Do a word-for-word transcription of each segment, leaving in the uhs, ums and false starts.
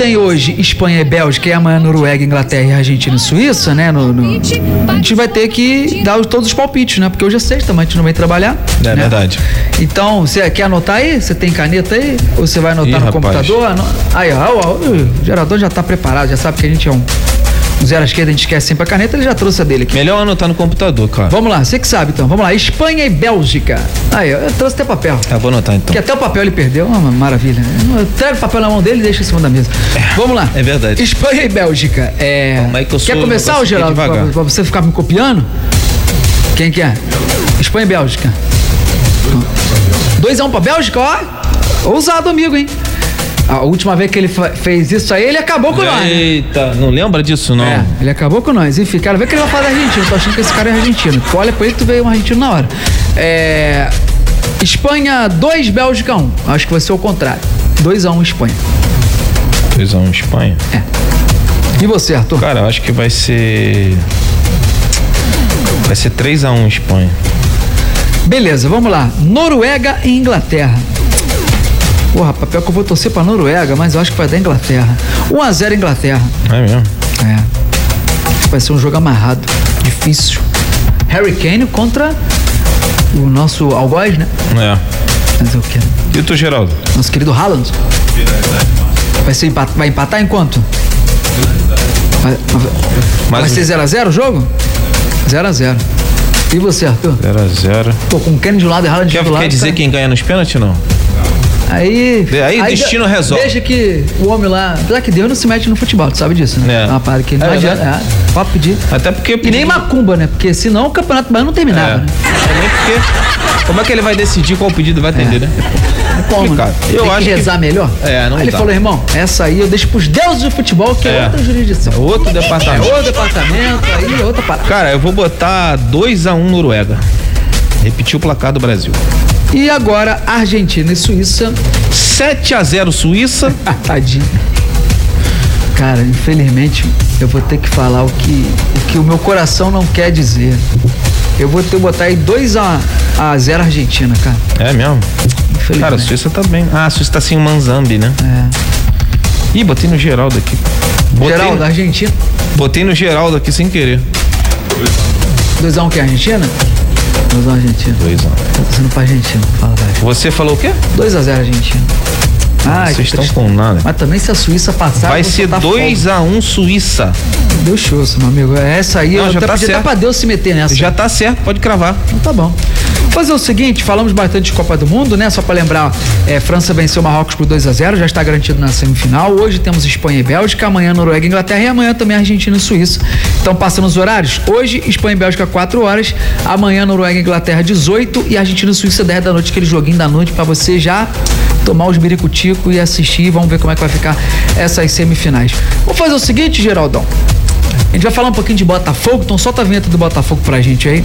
tem hoje Espanha e Bélgica, e amanhã Noruega, Inglaterra, Argentina e Suíça, né? No, no, a gente vai ter que dar todos os palpites, né? Porque hoje é sexta, mas a gente não vai trabalhar. É né? verdade. Então, você quer anotar aí? Você tem caneta aí? Ou você vai anotar Ih, no rapaz. computador? Ano... Aí, ó, ó, o gerador já tá preparado, já sabe que a gente é um... O zero à esquerda, a gente esquece sempre a caneta, ele já trouxe a dele aqui. Melhor anotar no computador, cara. Vamos lá, você que sabe então. Vamos lá, Espanha e Bélgica. Aí, eu trouxe até papel. Tá, vou anotar então. Que até o papel ele perdeu, uma maravilha. Eu trago o papel na mão dele e deixa em cima da mesa. É, Vamos lá. É verdade. Espanha e Bélgica. É... Calma aí que eu sou Quer começar, ô Geraldo, pra, pra você ficar me copiando? Quem que é? Espanha e Bélgica. dois a um pra Bélgica, ó. Ousado, amigo, hein? A última vez que ele fez isso aí, ele acabou com nós. Eita, né? não lembra disso, não? É, ele acabou com nós. Enfim, cara, vê que ele vai falar da Argentina. Eu tô achando que esse cara é argentino. Tu olha pra ele, tu veio um argentino na hora. É... Espanha dois, Bélgica um. Acho que vai ser o contrário. dois a um Espanha. dois a um Espanha? É. E você, Arthur? Cara, eu acho que vai ser... Vai ser três a um Espanha. Beleza, vamos lá. Noruega e Inglaterra. Porra, papel que eu vou torcer pra Noruega, mas eu acho que vai dar Inglaterra. um a zero Inglaterra. É mesmo? É. Acho que vai ser um jogo amarrado. Difícil. Harry Kane contra o nosso algoz, né? É. Mas o quê? E tu, Geraldo? Nosso querido Haaland. Vai, ser empat... vai empatar em quanto? Vai, vai Mais ser um... zero a zero o jogo? zero a zero. E você, Arthur? zero a zero. Pô, com o Kane de um lado e Haaland Quer, do lado. quer dizer tá... quem ganha nos pênaltis, não? Aí, aí o destino de, resolve. Deixa que o homem lá. Apesar que Deus não se mete no futebol, tu sabe disso, né? É. É uma parada que não É, adianta. É, pode pedir. Até porque. E nem macumba, né? Porque senão o Campeonato Baiano não terminava, É. né? Também porque. Como é que ele vai decidir qual pedido vai atender, É. né? É como, né? Eu Tem acho que que- rezar melhor. É, não Aí ele dá. falou, irmão, essa aí eu deixo pros deuses do futebol, que é, É. outra jurisdição. Outro É departamento. outro departamento, aí é outra parada. Cara, eu vou botar dois a um Noruega. Repetir o placar do Brasil. E agora, Argentina e Suíça. sete a zero Suíça. Tadinho. Cara, infelizmente, eu vou ter que falar o que o, que o meu coração não quer dizer. Eu vou ter que botar aí dois a zero Argentina, cara. É mesmo? Infelizmente. Cara, a Suíça tá bem. Ah, a Suíça tá sem o Manzambi, né? É. Ih, botei no Geraldo aqui. Botei Geraldo, no, Argentina. botei no Geraldo aqui sem querer. dois a um que é Argentina? dois a um Argentina. dois a um. Tô torcendo pra Argentina, fala velho. Você falou o quê? dois a zero Argentina. Ai, Vocês que estão triste. com nada. Mas também se a Suíça passar, Vai eu vou ser soltar dois a um Suíça. fogo. Deus chouço, meu amigo. Essa aí Não, eu já até tá pedi até certo. pra Deus se meter nessa. Já tá certo, pode cravar. Então tá bom. Vou fazer o seguinte, falamos bastante de Copa do Mundo, né? Só pra lembrar, é, França venceu Marrocos por dois a zero, já está garantido na semifinal. Hoje temos Espanha e Bélgica, amanhã Noruega e Inglaterra e amanhã também Argentina e Suíça. Então passando os horários, hoje Espanha e Bélgica quatro horas, amanhã Noruega e Inglaterra dezoito e Argentina e Suíça dez da noite, aquele joguinho da noite pra você já tomar os biricuticos e assistir, vamos ver como é que vai ficar essas semifinais. Vou fazer o seguinte, Geraldão, a gente vai falar um pouquinho de Botafogo, então solta a vinheta do Botafogo pra gente aí.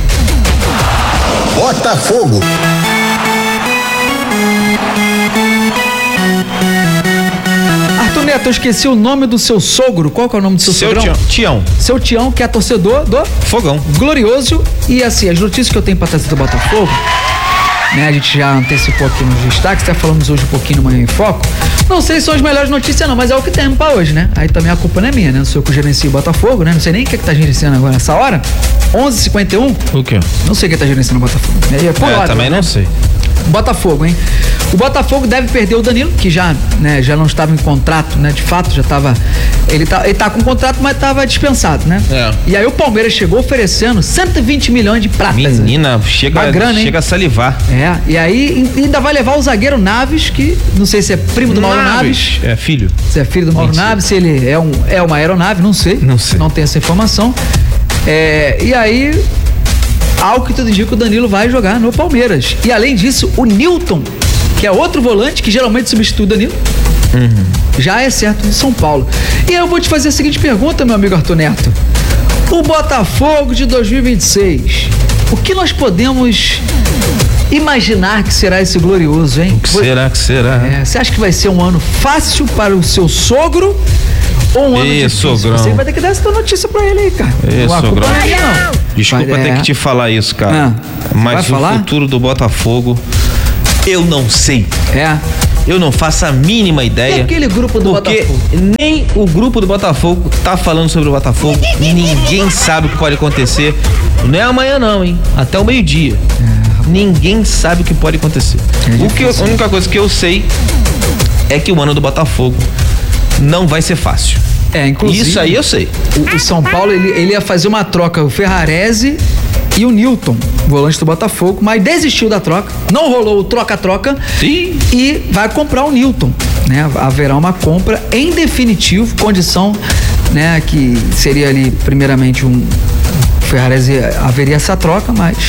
Botafogo. Arthur Neto, eu esqueci o nome do seu sogro. Qual que é o nome do seu, Seu sogrão? Tião. Tião. Seu Tião, que é torcedor do Fogão. Glorioso. E assim, as notícias que eu tenho pra trazer do Botafogo, né? A gente já antecipou aqui nos destaques, até falamos hoje um pouquinho no Manhã em Foco. Não sei se são as melhores notícias não, mas é o que temos pra hoje, né? Aí também a culpa não é minha, né? Não sou eu que gerencio o Botafogo, né? Não sei nem o que, é que tá gerenciando agora nessa hora. onze e cinquenta e um. O quê? Não sei quem tá gerenciando o Botafogo. É, por É, hora, também né? não sei. Botafogo, hein? O Botafogo deve perder o Danilo, que já, né, já não estava em contrato, né? De fato, já estava. Ele tá, ele tá com contrato, mas estava dispensado, né? É. E aí o Palmeiras chegou oferecendo cento e vinte milhões de pratas. Menina, chega, Uma grana, hein? chega a salivar. É, e aí ainda vai levar o zagueiro Naves, que não sei se é primo do Mauro Naves. É, filho. Se é filho do Mauro Mentira. Naves, se ele é, um, é uma aeronave, não sei. Não sei. Não tenho essa informação. É, e aí, ao que tudo indica, o Danilo vai jogar no Palmeiras. E além disso, o Nilton, que é outro volante que geralmente substitui o Danilo, Uhum. já é certo do São Paulo. E aí eu vou te fazer a seguinte pergunta, meu amigo Arthur Neto. O Botafogo de dois mil e vinte e seis, o que nós podemos imaginar que será esse glorioso, hein? O que será que será? É, você acha que vai ser um ano fácil para o seu sogro ou um ano Ê, difícil? sogrão. Você vai ter que dar essa notícia pra ele aí, cara. Ê, A culpa sogrão. não é minha, não. Desculpa Vai- ter é. que te falar isso, cara. Ah, vai Mas o falar? futuro do Botafogo, eu não sei. É. Eu não faço a mínima ideia. E aquele grupo do porque Botafogo? Nem o grupo do Botafogo tá falando sobre o Botafogo. Ninguém sabe o que pode acontecer. Não é amanhã não, hein? Até o meio-dia. É. Ninguém sabe o que pode acontecer. É o que eu, a única coisa que eu sei é que o ano do Botafogo não vai ser fácil. É, inclusive. Isso aí eu sei. O, o São Paulo, ele, ele ia fazer uma troca, o Ferrarese e o Newton, volante do Botafogo, mas desistiu da troca, não rolou o troca-troca. Sim. E vai comprar o Newton, né? Haverá uma compra em definitivo, condição, né, que seria ali primeiramente um Ferrarese, haveria essa troca, mas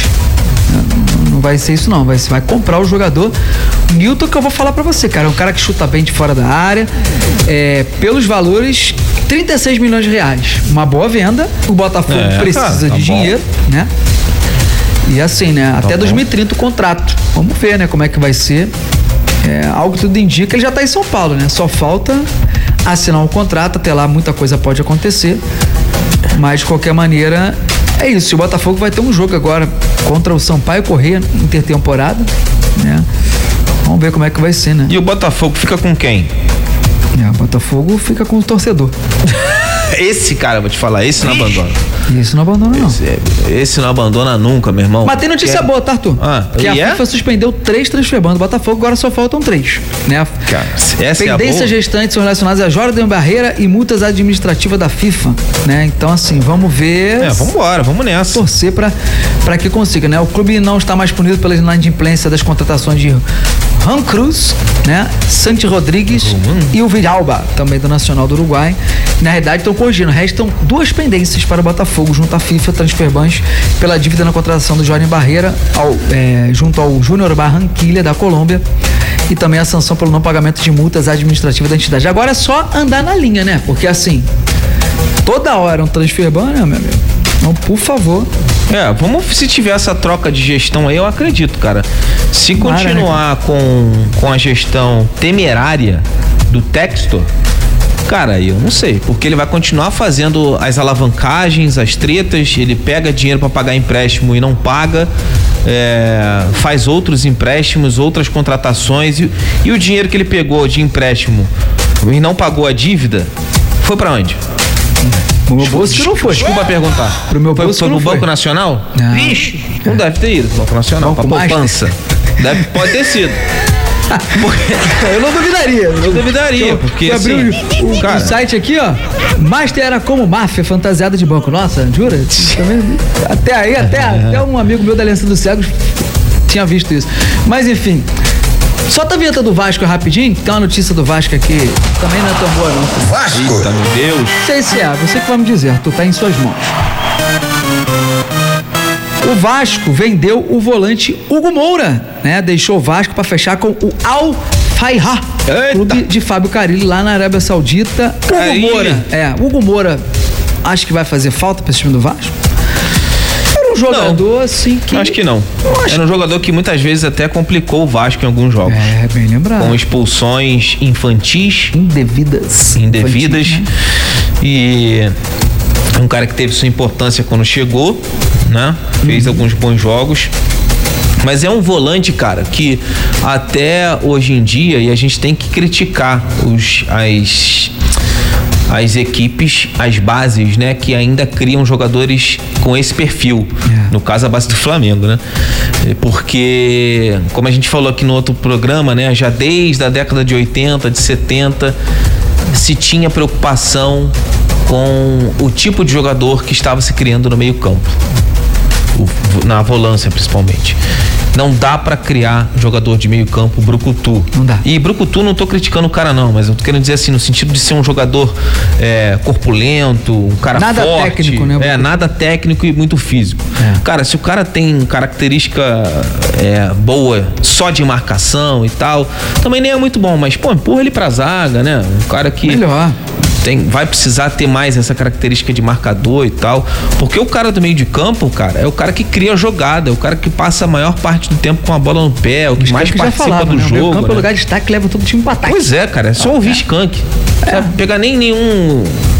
não, não vai ser isso não, vai, vai comprar o jogador Newton, que eu vou falar pra você, cara, é um cara que chuta bem de fora da área, é, pelos valores trinta e seis milhões de reais, uma boa venda, o Botafogo é, precisa cara, tá de bom. dinheiro, né? E assim, né? Tá Até bom. dois mil e trinta o contrato. Vamos ver, né? Como é que vai ser. É, algo que tudo indica, ele já tá em São Paulo, né? Só falta assinar um contrato. Até lá muita coisa pode acontecer. Mas de qualquer maneira, é isso. O Botafogo vai ter um jogo agora contra o Sampaio Corrêa, intertemporada, né? Vamos ver como é que vai ser, né? E o Botafogo fica com quem? É, o Botafogo fica com o torcedor. Esse cara, vou te falar, esse não abandona. Esse não abandona, não. Esse, esse não abandona nunca, meu irmão. Mas tem notícia que... boa, tá, Arthur? Ah, que a é? FIFA suspendeu três transferbandos do Botafogo, agora só faltam três, né? Cara, essa Pendências é restantes são relacionadas a Jordan Barreira e multas administrativas da FIFA, né? Então, assim, vamos ver. É, vamos embora, vamos nessa. Torcer pra, pra que consiga, né? O clube não está mais punido pela inadimplência das contratações de Juan Cruz, né? Santi Rodrigues uhum. e o Villalba, também do Nacional do Uruguai. Na realidade, estão corrigindo. Restam duas pendências para o Botafogo junto à FIFA, transferbans pela dívida na contratação do Jordan Barreira ao, é, junto ao Júnior Barranquilla da Colômbia e também a sanção pelo não pagamento de multas administrativas da entidade. Agora é só andar na linha, né? Porque assim, toda hora um transferban, né, meu amigo? Então, por favor. É, vamos, se tiver essa troca de gestão aí, eu acredito, cara. Se continuar com, com a gestão temerária do Textor, cara, eu não sei, porque ele vai continuar fazendo as alavancagens, as tretas, ele pega dinheiro para pagar empréstimo e não paga, é, faz outros empréstimos, outras contratações e, e o dinheiro que ele pegou de empréstimo e não pagou a dívida, foi para onde? Pro meu bolso que não foi. Desculpa perguntar. Pro meu bolso foi, foi que não pro foi. Banco Nacional? Não. Vixe, não deve ter ido pro Banco Nacional, Banco pra poupança. Deve, pode ter sido. Eu não duvidaria. Eu duvidaria, porque eu assim, abri o, o, cara, o site aqui, ó. Master era como máfia fantasiada de banco. Nossa, jura? Até aí, até, é. até um amigo meu da Aliança dos Cegos tinha visto isso. Mas enfim, solta a vinheta do Vasco rapidinho. Tem uma notícia do Vasco aqui, também não é tão boa não. Vasco! Eita, meu Deus! Não sei se é, você que vai me dizer, tu tá em suas mãos. O Vasco vendeu o volante Hugo Moura, né? Deixou o Vasco para fechar com o Al Fayha, clube de Fábio Carille lá na Arábia Saudita. Carille. Hugo Moura, é, Hugo Moura, acho que vai fazer falta para esse time do Vasco? Era um jogador não, assim que... Acho que não. Acho... Era um jogador que muitas vezes até complicou o Vasco em alguns jogos. É, bem lembrado. Com expulsões infantis. Indevidas. Indevidas. Infantis, né? E... um cara que teve sua importância quando chegou, né? Fez uhum. alguns bons jogos. Mas é um volante, cara, que até hoje em dia, e a gente tem que criticar os, as, as equipes, as bases, né? Que ainda criam jogadores com esse perfil. É. No caso, a base do Flamengo, né? Porque, como a gente falou aqui no outro programa, né? Já desde a década de oitenta, de setenta, se tinha preocupação com o tipo de jogador que estava se criando no meio campo, o, na volância principalmente. Não dá pra criar jogador de meio campo brucutu. Não dá. E brucutu não tô criticando o cara não, mas eu tô querendo dizer assim, no sentido de ser um jogador é, corpulento, um cara nada forte. Nada técnico, né? É, nada técnico e muito físico. É. Cara, se o cara tem característica é, boa só de marcação e tal, também nem é muito bom, mas pô, empurra ele pra zaga, né? Um cara que... Melhor. Tem, vai precisar ter mais essa característica de marcador e tal, porque o cara do meio de campo, cara, é o cara que cria a jogada, é o cara que passa a maior parte do tempo com a bola no pé, é o que Os mais participa falava, do né? jogo. O meio campo né? é lugar de destaque, leva todo o time pro ataque. Pois é, cara, é só ouvir é. Skank. É. Pegar nem nenhum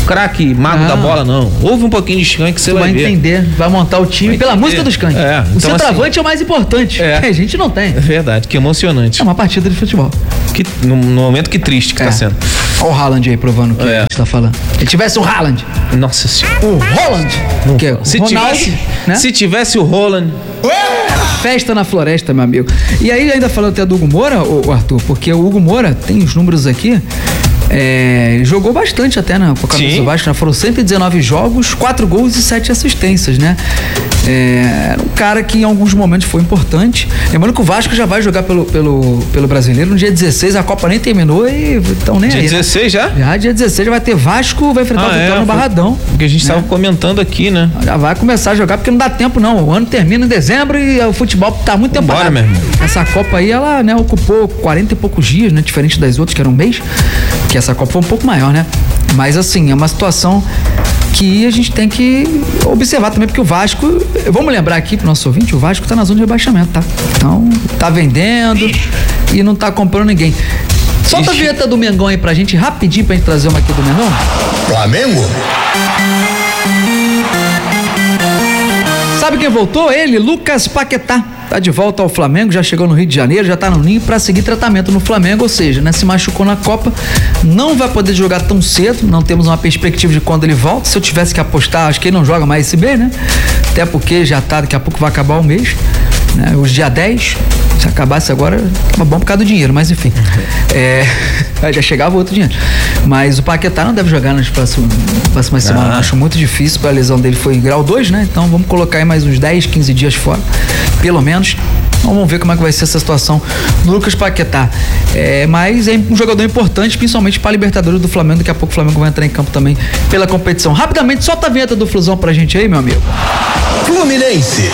craque mago Ah. da bola, não. Ouve um pouquinho de Skank que você Tu vai, vai ver. entender, vai montar o time Vai pela entender. música dos Skank. É, O então, centroavante assim, é o mais importante, é. que a gente não tem. É verdade, que emocionante. É uma partida de futebol. Que, no, no momento que triste que É. tá sendo. Olha o Haaland aí provando o que É. a gente tá falando. Se tivesse o Haaland, Nossa senhora. o Holland, que é o Se Ronaldo, tivesse, né? se tivesse o Roland. Festa na floresta, meu amigo. E aí, ainda falando até do Hugo Moura, o Arthur, porque o Hugo Moura tem os números aqui. É, ele jogou bastante até na com a camisa Sim. do Vasco, né? Foram cento e dezenove jogos, quatro gols e sete assistências, né? É, era um cara que em alguns momentos foi importante. Lembrando que o Vasco já vai jogar pelo, pelo, pelo Brasileiro no dia dezesseis, a Copa nem terminou e estão nem Dia aí. né? dezesseis já? Já dia dezesseis já vai ter Vasco, vai enfrentar o Vitória no foi- Barradão. Porque a gente né? estava comentando aqui, né? Já vai começar a jogar porque não dá tempo não. O ano termina em dezembro e o futebol tá muito tempo Vambora, parado. meu irmão. Essa Copa aí, ela, né, ocupou quarenta e poucos dias, né? Diferente das outras, que era um mês. Que essa Copa foi um pouco maior, né? Mas assim, é uma situação que a gente tem que observar também, porque o Vasco, vamos lembrar aqui pro nosso ouvinte, o Vasco tá na zona de rebaixamento, tá? Então, tá vendendo e não tá comprando ninguém. Solta a Ixi. vinheta do Mengão aí pra gente, rapidinho, pra gente trazer uma aqui do Mengão. Flamengo? Sabe quem voltou? Ele, Lucas Paquetá. Tá de volta ao Flamengo, já chegou no Rio de Janeiro, já tá no Ninho pra seguir tratamento no Flamengo, ou seja, né, se machucou na Copa, não vai poder jogar tão cedo, não temos uma perspectiva de quando ele volta. Se eu tivesse que apostar, acho que ele não joga mais esse mês, né? Até porque já tá, daqui a pouco vai acabar o mês, né? Os dia dez, se acabasse agora, tava bom por causa do dinheiro, mas enfim. É, já chegava outro dinheiro. Mas o Paquetá não deve jogar nas próximas, próximas semanas, acho muito difícil, a lesão dele foi grau dois, né? Então vamos colocar aí mais uns dez, quinze dias fora, pelo menos. Então vamos ver como é que vai ser essa situação do Lucas Paquetá. É, mas é um jogador importante, principalmente para a Libertadores do Flamengo. Daqui a pouco o Flamengo vai entrar em campo também pela competição. Rapidamente, solta a vinheta do Flusão pra gente aí, meu amigo. Fluminense.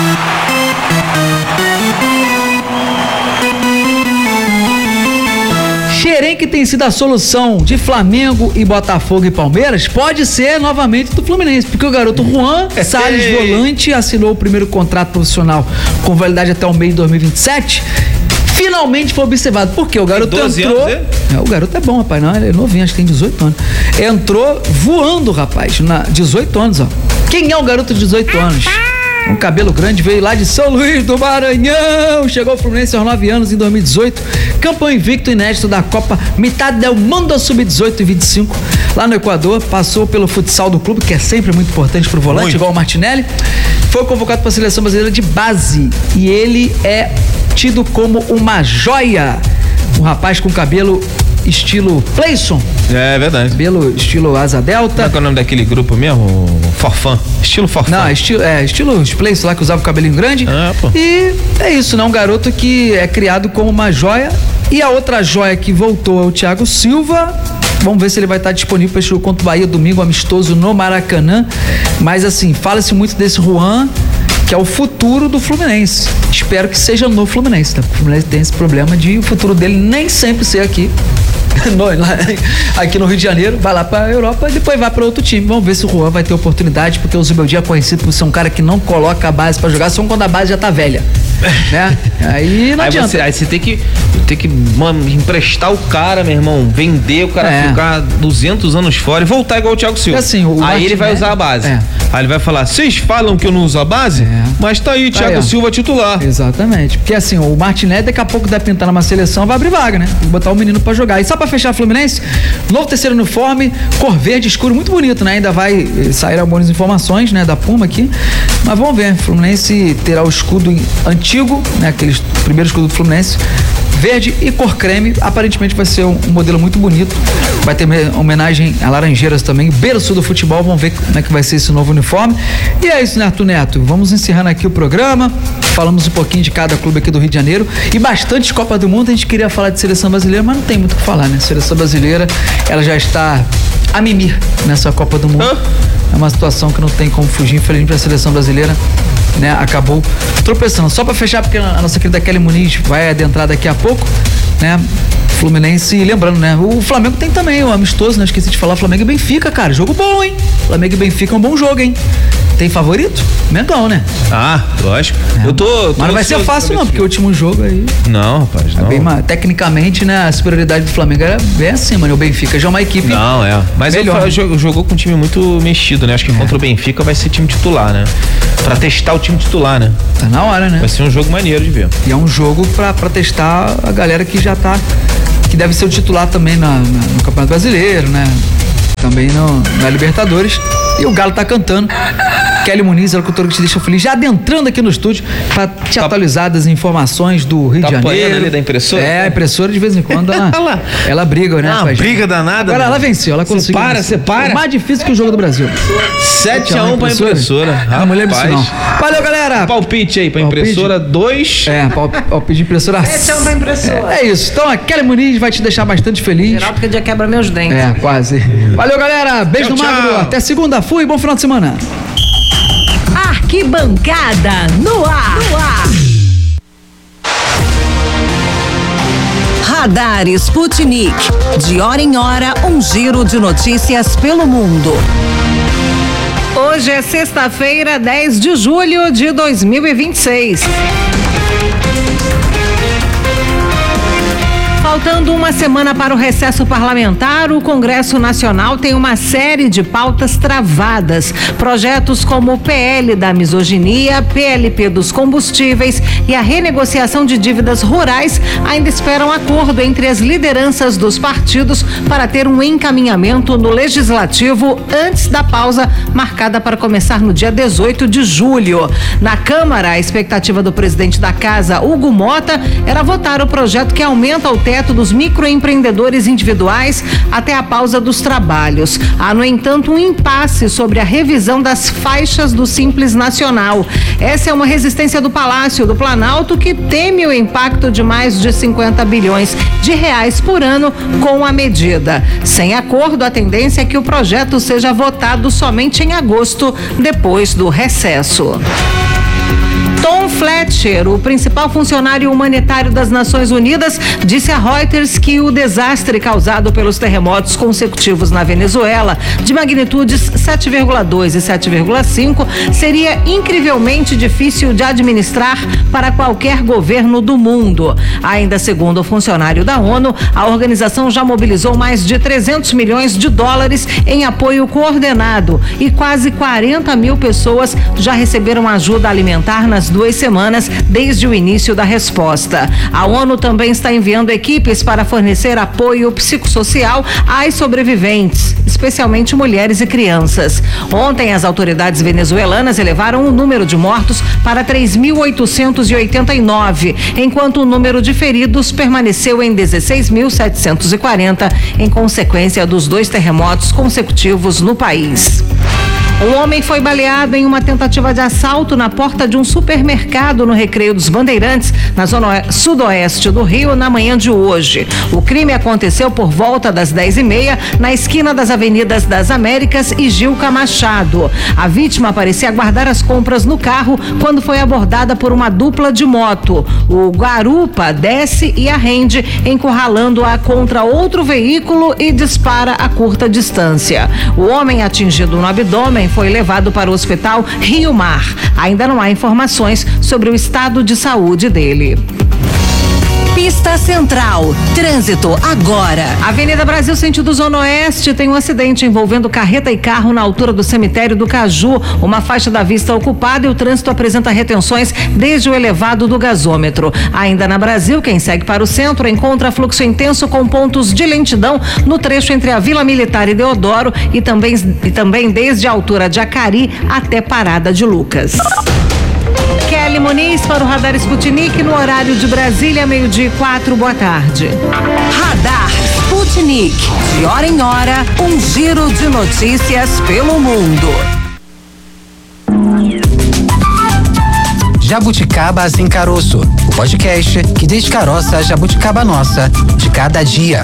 Xerém, que tem sido a solução de Flamengo e Botafogo e Palmeiras, pode ser novamente do Fluminense, porque o garoto Juan Salles, volante, assinou o primeiro contrato profissional com validade até o meio de dois mil e vinte e sete. Finalmente foi observado, porque o garoto doze entrou. anos, É, o garoto é bom, rapaz, não, ele é novinho, acho que tem dezoito anos. Entrou voando, rapaz, na dezoito anos, ó. Quem é o garoto de dezoito anos? Um cabelo grande, veio lá de São Luís do Maranhão, chegou ao Fluminense aos nove anos em dois mil e dezoito, campeão invicto inédito da Copa Metade del Mundo sub dezoito e vinte e cinco, lá no Equador, passou pelo futsal do clube, que é sempre muito importante pro volante, Muito. igual o Martinelli, foi convocado para a seleção brasileira de base e ele é tido como uma joia, um rapaz com cabelo estilo Playson, É verdade. cabelo estilo asa delta. Qual é o nome daquele grupo mesmo? Forfã. Estilo Forfã. Não, estilo, é, estilo Place lá que usava o cabelinho grande. Ah, pô. E é isso, né? Um garoto que é criado como uma joia. E a outra joia que voltou é o Thiago Silva. Vamos ver se ele vai estar disponível para esse jogo contra o Bahia domingo, amistoso no Maracanã. Mas assim, fala-se muito desse Juan, que é o futuro do Fluminense. Espero que seja no Fluminense, tá? Porque o Fluminense tem esse problema de o futuro dele nem sempre ser aqui. No, lá, aqui no Rio de Janeiro, vai lá pra Europa e depois vai pra outro time. Vamos ver se o Juan vai ter oportunidade, porque o Zubeldia é conhecido por ser um cara que não coloca a base pra jogar, só quando a base já tá velha, né? Aí não Aí adianta. você, aí você tem que, tem que mano, emprestar o cara, meu irmão, vender o cara, É. ficar duzentos anos fora e voltar igual o Thiago Silva. Porque, assim, o aí ele vai Martinelli- usar a base. É. Aí ele vai falar, vocês falam que eu não uso a base? É. Mas tá aí, Thiago ó. Silva titular. Exatamente. Porque assim, o Martinelli daqui a pouco deve pintar numa seleção, vai abrir vaga, né? Tem que botar o menino pra jogar. E só pra fechar Fluminense, novo terceiro uniforme, cor verde escuro, muito bonito, né? Ainda vai eh, sair algumas informações, né? Da Puma aqui. Mas vamos ver. Fluminense terá o escudo em- antigo, né? Aquele primeiro escudo do Fluminense. Verde e cor creme, aparentemente vai ser um, um modelo muito bonito. Vai ter me- homenagem a Laranjeiras também, berço do futebol. Vamos ver como é que vai ser esse novo uniforme. E é isso, né, Arthur Neto? Vamos encerrando aqui o programa. Falamos um pouquinho de cada clube aqui do Rio de Janeiro e bastante Copa do Mundo. A gente queria falar de seleção brasileira, mas não tem muito o que falar, né? Seleção brasileira, ela já está a mimir nessa Copa do Mundo. Hã? É uma situação que não tem como fugir, infelizmente, para a seleção brasileira, né? Acabou tropeçando. Só para fechar, porque a nossa querida Kelly Muniz vai adentrar daqui a pouco, né? Fluminense, lembrando, né? O Flamengo tem também o amistoso, né? Esqueci de falar, Flamengo e Benfica, cara. Jogo bom, hein? Flamengo e Benfica é um bom jogo, hein? Tem favorito? Mengão, né? Ah, lógico. É. Eu tô, tô Mas não vai ser fácil não, porque o último jogo aí... Não, rapaz, não. É bem, tecnicamente, né, a superioridade do Flamengo era bem acima, né? O Benfica já é uma equipe... Não, é. Mas melhor, ele jogou, jogou com um time muito mexido, né? Acho que é. contra o Benfica vai ser time titular, né? Pra testar o time titular, né? Tá na hora, né? Vai ser um jogo maneiro de ver. E é um jogo pra, pra testar a galera que já tá... Que deve ser o titular também na, na, no Campeonato Brasileiro, né? Também no, na Libertadores. E o Galo tá cantando. Kelly Muniz, a locutora que te deixa feliz, já adentrando aqui no estúdio pra te tá, atualizar das informações do Rio tá de Janeiro. Tá apanhando ali da impressora? É, a impressora de vez em quando ela, ela, ela briga, né? Ah, briga danada. Agora ela venceu, ela conseguiu. Você para, você para. É mais difícil que o jogo do Brasil. sete a um pra impressora. A mulher disse não. Valeu, galera. Palpite aí pra impressora dois. É, palpite de impressora. sete a um pra impressora. É, é isso. Então a Kelly Muniz vai te deixar bastante feliz. Geral, porque já quebra meus dentes. É, quase. Valeu, galera. Beijo tchau, no magro. Tchau. Até segunda. Fui. Bom final de semana. Arquibancada no ar. No ar. Radar Sputnik. De hora em hora, um giro de notícias pelo mundo. Hoje é sexta-feira, dez de julho de dois mil e vinte e seis. Faltando uma semana para o recesso parlamentar, o Congresso Nacional tem uma série de pautas travadas. Projetos como o P L da misoginia, P L P dos combustíveis e a renegociação de dívidas rurais ainda esperam acordo entre as lideranças dos partidos para ter um encaminhamento no Legislativo antes da pausa marcada para começar no dia dezoito de julho. Na Câmara, a expectativa do presidente da Casa, Hugo Mota, era votar o projeto que aumenta o teto dos microempreendedores individuais até a pausa dos trabalhos. Há, no entanto, um impasse sobre a revisão das faixas do Simples Nacional. Essa é uma resistência do Palácio do Planalto, que teme o impacto de mais de cinquenta bilhões de reais por ano com a medida. Sem acordo, a tendência é que o projeto seja votado somente em agosto, depois do recesso. Tom Fletcher, o principal funcionário humanitário das Nações Unidas, disse a Reuters que o desastre causado pelos terremotos consecutivos na Venezuela, de magnitudes sete vírgula dois e sete vírgula cinco, seria incrivelmente difícil de administrar para qualquer governo do mundo. Ainda segundo o funcionário da ONU, a organização já mobilizou mais de trezentos milhões de dólares em apoio coordenado e quase quarenta mil pessoas já receberam ajuda alimentar nas duas semanas desde o início da resposta. A ONU também está enviando equipes para fornecer apoio psicossocial às sobreviventes, especialmente mulheres e crianças. Ontem, as autoridades venezuelanas elevaram o número de mortos para três mil oitocentos e oitenta e nove, enquanto o número de feridos permaneceu em dezesseis mil setecentos e quarenta, em consequência dos dois terremotos consecutivos no país. Um homem foi baleado em uma tentativa de assalto na porta de um supermercado no Recreio dos Bandeirantes, na zona sudoeste do Rio, na manhã de hoje. O crime aconteceu por volta das dez e meia, na esquina das Avenidas das Américas e Gilca Machado. A vítima parecia aguardar as compras no carro quando foi abordada por uma dupla de moto. O garupa desce e a rende, encurralando-a contra outro veículo e dispara a curta distância. O homem, atingido no abdômen, foi levado para o hospital Rio Mar. Ainda não há informações sobre o estado de saúde dele. Pista Central. Trânsito agora. Avenida Brasil, sentido Zona Oeste, tem um acidente envolvendo carreta e carro na altura do cemitério do Caju. Uma faixa da vista ocupada e o trânsito apresenta retenções desde o elevado do gasômetro. Ainda na Brasil, quem segue para o centro encontra fluxo intenso com pontos de lentidão no trecho entre a Vila Militar e Deodoro e também, e também desde a altura de Acari até Parada de Lucas. Kelly Muniz para o Radar Sputnik no horário de Brasília, meio-dia e quatro. Boa tarde. Radar Sputnik. De hora em hora, um giro de notícias pelo mundo. Jabuticaba Sem Caroço, o podcast que descaroça a jabuticaba nossa de cada dia.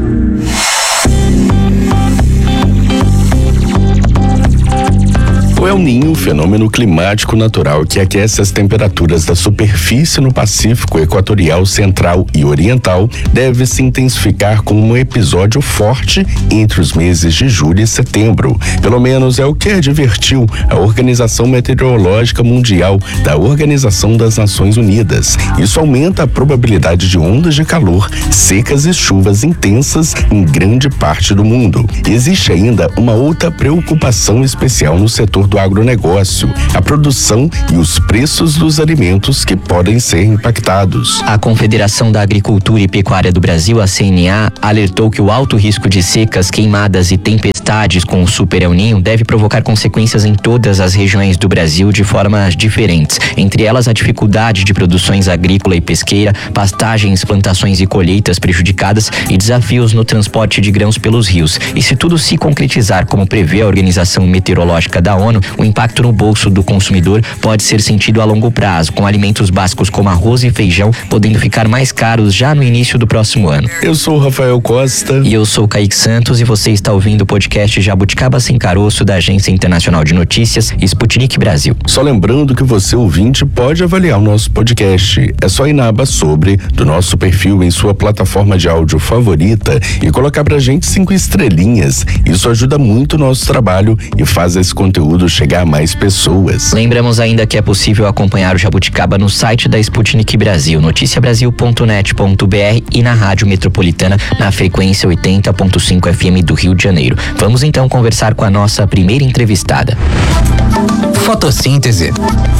O El Niño, fenômeno climático natural que aquece as temperaturas da superfície no Pacífico Equatorial, Central e Oriental, deve se intensificar com um episódio forte entre os meses de julho e setembro. Pelo menos é o que advertiu a Organização Meteorológica Mundial da Organização das Nações Unidas. Isso aumenta a probabilidade de ondas de calor, secas e chuvas intensas em grande parte do mundo. Existe ainda uma outra preocupação especial no setor do agronegócio, a produção e os preços dos alimentos que podem ser impactados. A Confederação da Agricultura e Pecuária do Brasil, a C N A, alertou que o alto risco de secas, queimadas e tempestades com o Super El Niño deve provocar consequências em todas as regiões do Brasil de formas diferentes, entre elas a dificuldade de produções agrícola e pesqueira, pastagens, plantações e colheitas prejudicadas e desafios no transporte de grãos pelos rios. E se tudo se concretizar como prevê a Organização Meteorológica da ONU, o impacto no bolso do consumidor pode ser sentido a longo prazo, com alimentos básicos como arroz e feijão podendo ficar mais caros já no início do próximo ano. Eu sou o Rafael Costa. E eu sou o Kaique Santos e você está ouvindo o podcast Jabuticaba Sem Caroço da Agência Internacional de Notícias Sputnik Brasil. Só lembrando que você, ouvinte, pode avaliar o nosso podcast. É só ir na aba Sobre do nosso perfil em sua plataforma de áudio favorita e colocar pra gente cinco estrelinhas. Isso ajuda muito o nosso trabalho e faz esse conteúdo chegar a mais pessoas. Lembramos ainda que é possível acompanhar o Jabuticaba no site da Sputnik Brasil, noticia brasil ponto net ponto b r e na Rádio Metropolitana na frequência oitenta ponto cinco F M do Rio de Janeiro. Vamos então conversar com a nossa primeira entrevistada. Fotossíntese.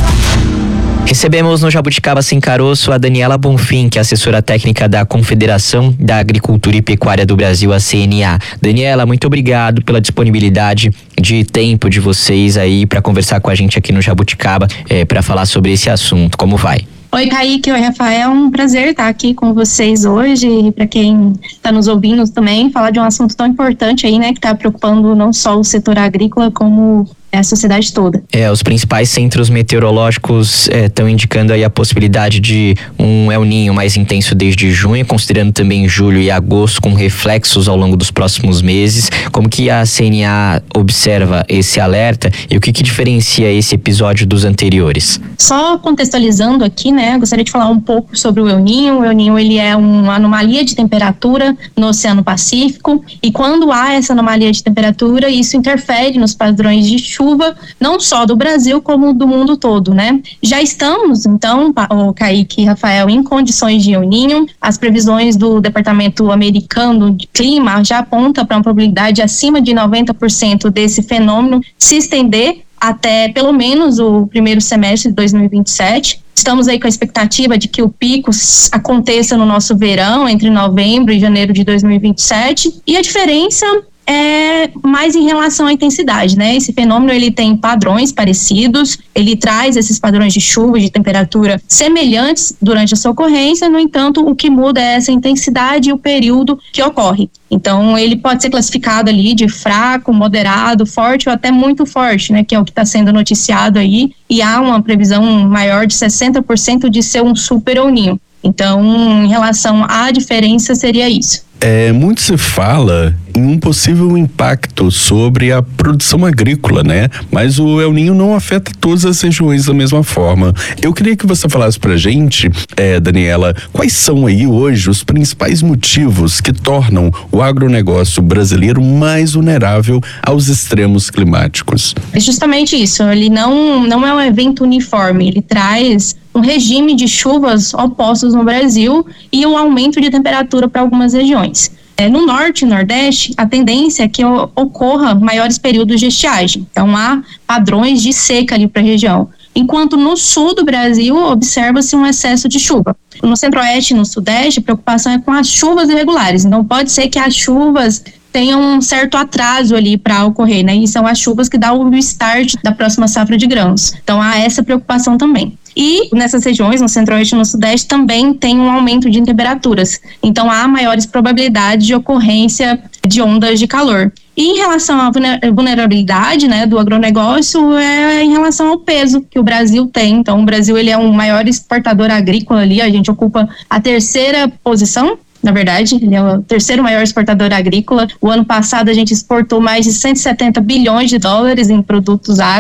Recebemos no Jabuticaba Sem Caroço a Daniela Bonfim, que é assessora técnica da Confederação da Agricultura e Pecuária do Brasil, a C N A. Daniela, muito obrigado pela disponibilidade de tempo de vocês aí para conversar com a gente aqui no Jabuticaba, é, para falar sobre esse assunto. Como vai? Oi, Kaique, oi, Rafael, é um prazer estar aqui com vocês hoje e para quem está nos ouvindo também, falar de um assunto tão importante aí, né, que está preocupando não só o setor agrícola como a sociedade toda. É, os principais centros meteorológicos estão é, indicando aí a possibilidade de um El Niño mais intenso desde junho, considerando também julho e agosto com reflexos ao longo dos próximos meses. Como que a C N A observa esse alerta e o que que diferencia esse episódio dos anteriores? Só contextualizando aqui, né, gostaria de falar um pouco sobre o El Niño. O El Niño, ele é uma anomalia de temperatura no Oceano Pacífico e quando há essa anomalia de temperatura, isso interfere nos padrões de chuva chuva, não só do Brasil, como do mundo todo, né? Já estamos, então, o Kaique e Rafael, em condições de El Niño. As previsões do Departamento Americano de Clima já apontam para uma probabilidade acima de noventa por cento desse fenômeno se estender até pelo menos o primeiro semestre de dois mil e vinte e sete. Estamos aí com a expectativa de que o pico aconteça no nosso verão, entre novembro e janeiro de dois mil e vinte e sete. E a diferença é mais em relação à intensidade, né? Esse fenômeno, ele tem padrões parecidos, ele traz esses padrões de chuva, de temperatura semelhantes durante a sua ocorrência, no entanto, o que muda é essa intensidade e o período que ocorre. Então, ele pode ser classificado ali de fraco, moderado, forte ou até muito forte, né? Que é o que está sendo noticiado aí, e há uma previsão maior de sessenta por cento de ser um super El Niño. Então, em relação à diferença, seria isso. É, muito se fala em um possível impacto sobre a produção agrícola, né? Mas o El Niño não afeta todas as regiões da mesma forma. Eu queria que você falasse pra gente, é, Daniela, quais são aí hoje os principais motivos que tornam o agronegócio brasileiro mais vulnerável aos extremos climáticos? É justamente isso, ele não, não é um evento uniforme, ele traz um regime de chuvas opostos no Brasil e um aumento de temperatura para algumas regiões. É, no norte e nordeste, a tendência é que ocorra maiores períodos de estiagem, então há padrões de seca ali para a região. Enquanto no sul do Brasil observa-se um excesso de chuva. No centro-oeste e no sudeste, a preocupação é com as chuvas irregulares, então pode ser que as chuvas tenham um certo atraso ali para ocorrer, né? E são as chuvas que dão o start da próxima safra de grãos. Então há essa preocupação também. E nessas regiões, no centro-oeste e no sudeste, também tem um aumento de temperaturas. Então há maiores probabilidades de ocorrência de ondas de calor. E em relação à vulnerabilidade, né, do agronegócio, é em relação ao peso que o Brasil tem. Então o Brasil, ele é um maior exportador agrícola ali, a gente ocupa a terceira posição. Na verdade, ele é o terceiro maior exportador agrícola. O ano passado a gente exportou mais de cento e setenta bilhões de dólares em produtos agro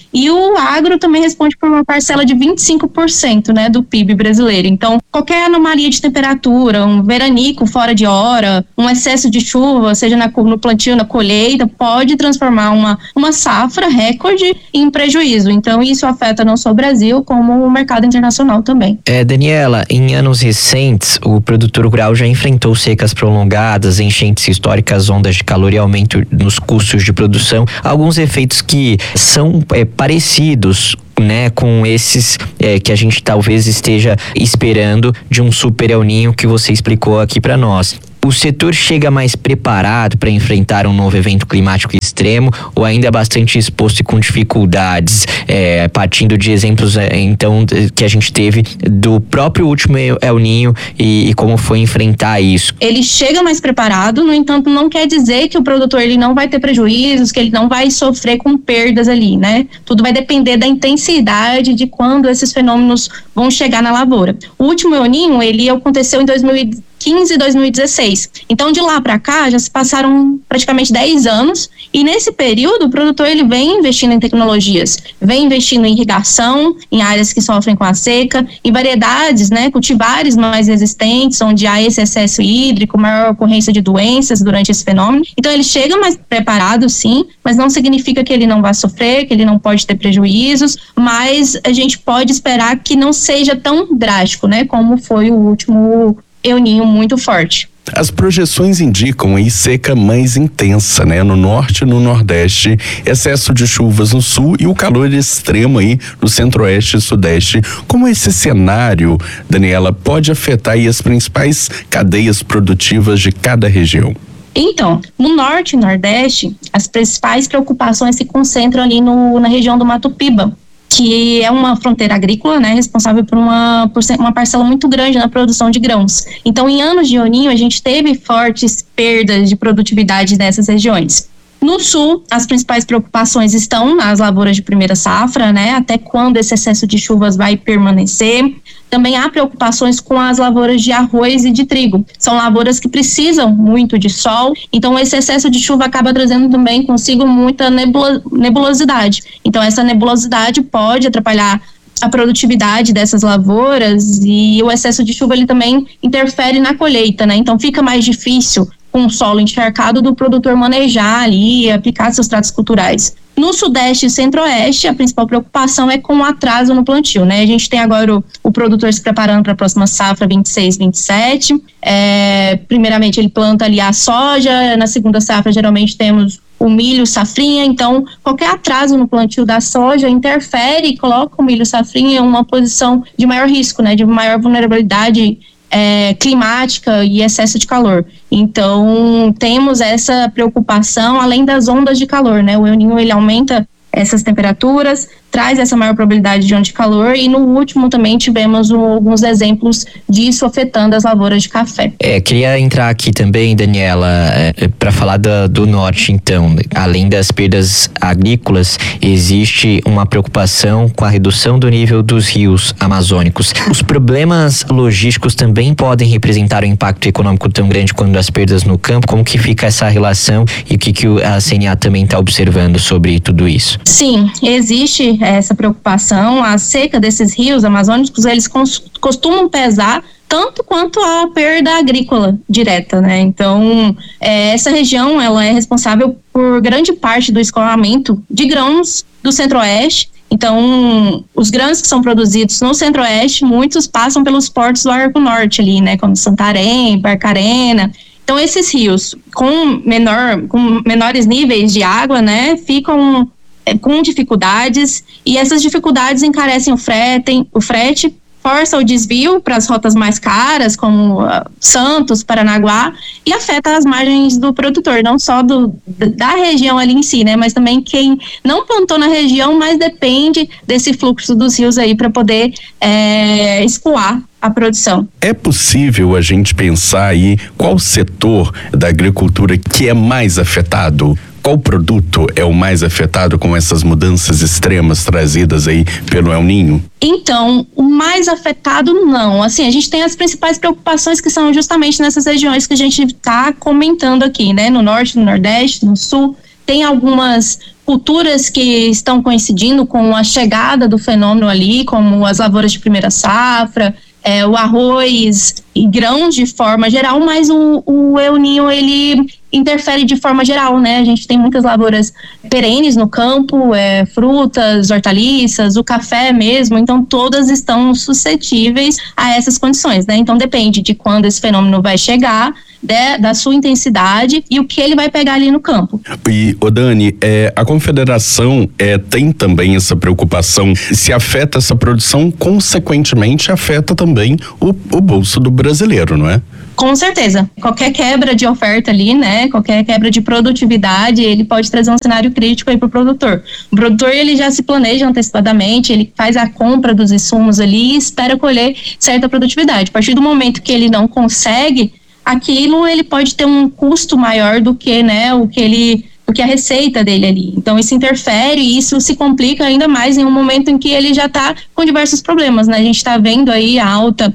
E o agro também responde por uma parcela de vinte e cinco por cento, né, do P I B brasileiro. Então, qualquer anomalia de temperatura, um veranico fora de hora, um excesso de chuva, seja na, no plantio, na colheita, pode transformar uma, uma safra recorde em prejuízo. Então, isso afeta não só o Brasil, como o mercado internacional também. É, Daniela, em anos recentes, o produtor rural já enfrentou secas prolongadas, enchentes históricas, ondas de calor e aumento nos custos de produção. Alguns efeitos que são é, parecidos, né, com esses é, que a gente talvez esteja esperando de um super El Niño que você explicou aqui para nós. O setor chega mais preparado para enfrentar um novo evento climático extremo ou ainda é bastante exposto e com dificuldades, é, partindo de exemplos é, então que a gente teve do próprio último El Niño e, e como foi enfrentar isso? Ele chega mais preparado, no entanto, não quer dizer que o produtor ele não vai ter prejuízos, que ele não vai sofrer com perdas ali, né? Tudo vai depender da intensidade de quando esses fenômenos vão chegar na lavoura. O último El Niño, ele aconteceu em dois mil e quinze e dois mil e dezesseis. Então, de lá para cá, já se passaram praticamente dez anos e nesse período o produtor ele vem investindo em tecnologias, vem investindo em irrigação, em áreas que sofrem com a seca, em variedades, né, cultivares mais resistentes, onde há esse excesso hídrico, maior ocorrência de doenças durante esse fenômeno. Então, ele chega mais preparado, sim, mas não significa que ele não vai sofrer, que ele não pode ter prejuízos, mas a gente pode esperar que não seja tão drástico, né, como foi o último El Niño muito forte. As projeções indicam aí seca mais intensa, né? No norte e no nordeste, excesso de chuvas no sul e o calor extremo aí no centro-oeste e sudeste. Como esse cenário, Daniela, pode afetar aí as principais cadeias produtivas de cada região? Então, no norte e nordeste, as principais preocupações se concentram ali no, na região do Mato Piba, que é uma fronteira agrícola, né, responsável por uma, por uma parcela muito grande na produção de grãos. Então, em anos de El Niño, a gente teve fortes perdas de produtividade nessas regiões. No sul, as principais preocupações estão nas lavouras de primeira safra, né, até quando esse excesso de chuvas vai permanecer. Também há preocupações com as lavouras de arroz e de trigo. São lavouras que precisam muito de sol, então esse excesso de chuva acaba trazendo também consigo muita nebula, nebulosidade. Então essa nebulosidade pode atrapalhar a produtividade dessas lavouras e o excesso de chuva ele também interfere na colheita, né? Então fica mais difícil com o solo encharcado do produtor manejar ali e aplicar seus tratos culturais. No sudeste e centro-oeste, a principal preocupação é com o atraso no plantio, né? A gente tem agora o, o produtor se preparando para a próxima safra vinte e seis, vinte e sete. É, primeiramente, ele planta ali a soja, na segunda safra, geralmente, temos o milho, safrinha. Então, qualquer atraso no plantio da soja interfere e coloca o milho, safrinha em uma posição de maior risco, né? De maior vulnerabilidade É, climática e excesso de calor. Então, temos essa preocupação além das ondas de calor, né? O El Niño, ele aumenta essas temperaturas, traz essa maior probabilidade de onda de calor e no último também tivemos um, alguns exemplos disso afetando as lavouras de café. É, queria entrar aqui também, Daniela, é, para falar do, do norte, então. Além das perdas agrícolas, existe uma preocupação com a redução do nível dos rios amazônicos. Os problemas logísticos também podem representar um impacto econômico tão grande quanto as perdas no campo. Como que fica essa relação e o que, que a C N A também está observando sobre tudo isso? Sim, existe essa preocupação. A seca desses rios amazônicos, eles costumam pesar tanto quanto a perda agrícola direta, né? Então, é, essa região, ela é responsável por grande parte do escoamento de grãos do centro-oeste. Então, os grãos que são produzidos no centro-oeste, muitos passam pelos portos do Arco Norte ali, né? Como Santarém, Barcarena. Então, esses rios com, menor, com menores níveis de água, né? Ficam é, com dificuldades e essas dificuldades encarecem o frete, o frete força o desvio para as rotas mais caras, como uh, Santos, Paranaguá, e afeta as margens do produtor, não só do, da região ali em si, né, mas também quem não plantou na região, mas depende desse fluxo dos rios aí para poder é, escoar a produção. É possível a gente pensar aí qual setor da agricultura que é mais afetado? Qual produto é o mais afetado com essas mudanças extremas trazidas aí pelo El Niño? Então, o mais afetado não. Assim, a gente tem as principais preocupações que são justamente nessas regiões que a gente está comentando aqui, né? No norte, no nordeste, no sul. Tem algumas culturas que estão coincidindo com a chegada do fenômeno ali, como as lavouras de primeira safra, é, o arroz e grãos de forma geral, mas o, o El Niño, ele interfere de forma geral, né? A gente tem muitas lavouras perenes no campo, é, frutas, hortaliças, o café mesmo, então todas estão suscetíveis a essas condições, né? Então depende de quando esse fenômeno vai chegar, De, da sua intensidade e o que ele vai pegar ali no campo. E, ô Dani, é, a Confederação é, tem também essa preocupação, se afeta essa produção, consequentemente afeta também o, o bolso do brasileiro, não é? Com certeza. Qualquer quebra de oferta ali, né, qualquer quebra de produtividade, ele pode trazer um cenário crítico aí para o produtor. O produtor, ele já se planeja antecipadamente, ele faz a compra dos insumos ali e espera colher certa produtividade. A partir do momento que ele não consegue aquilo, ele pode ter um custo maior do que, né, o que ele, do que a receita dele ali. Então isso interfere e isso se complica ainda mais em um momento em que ele já está com diversos problemas, né? A gente está vendo aí a alta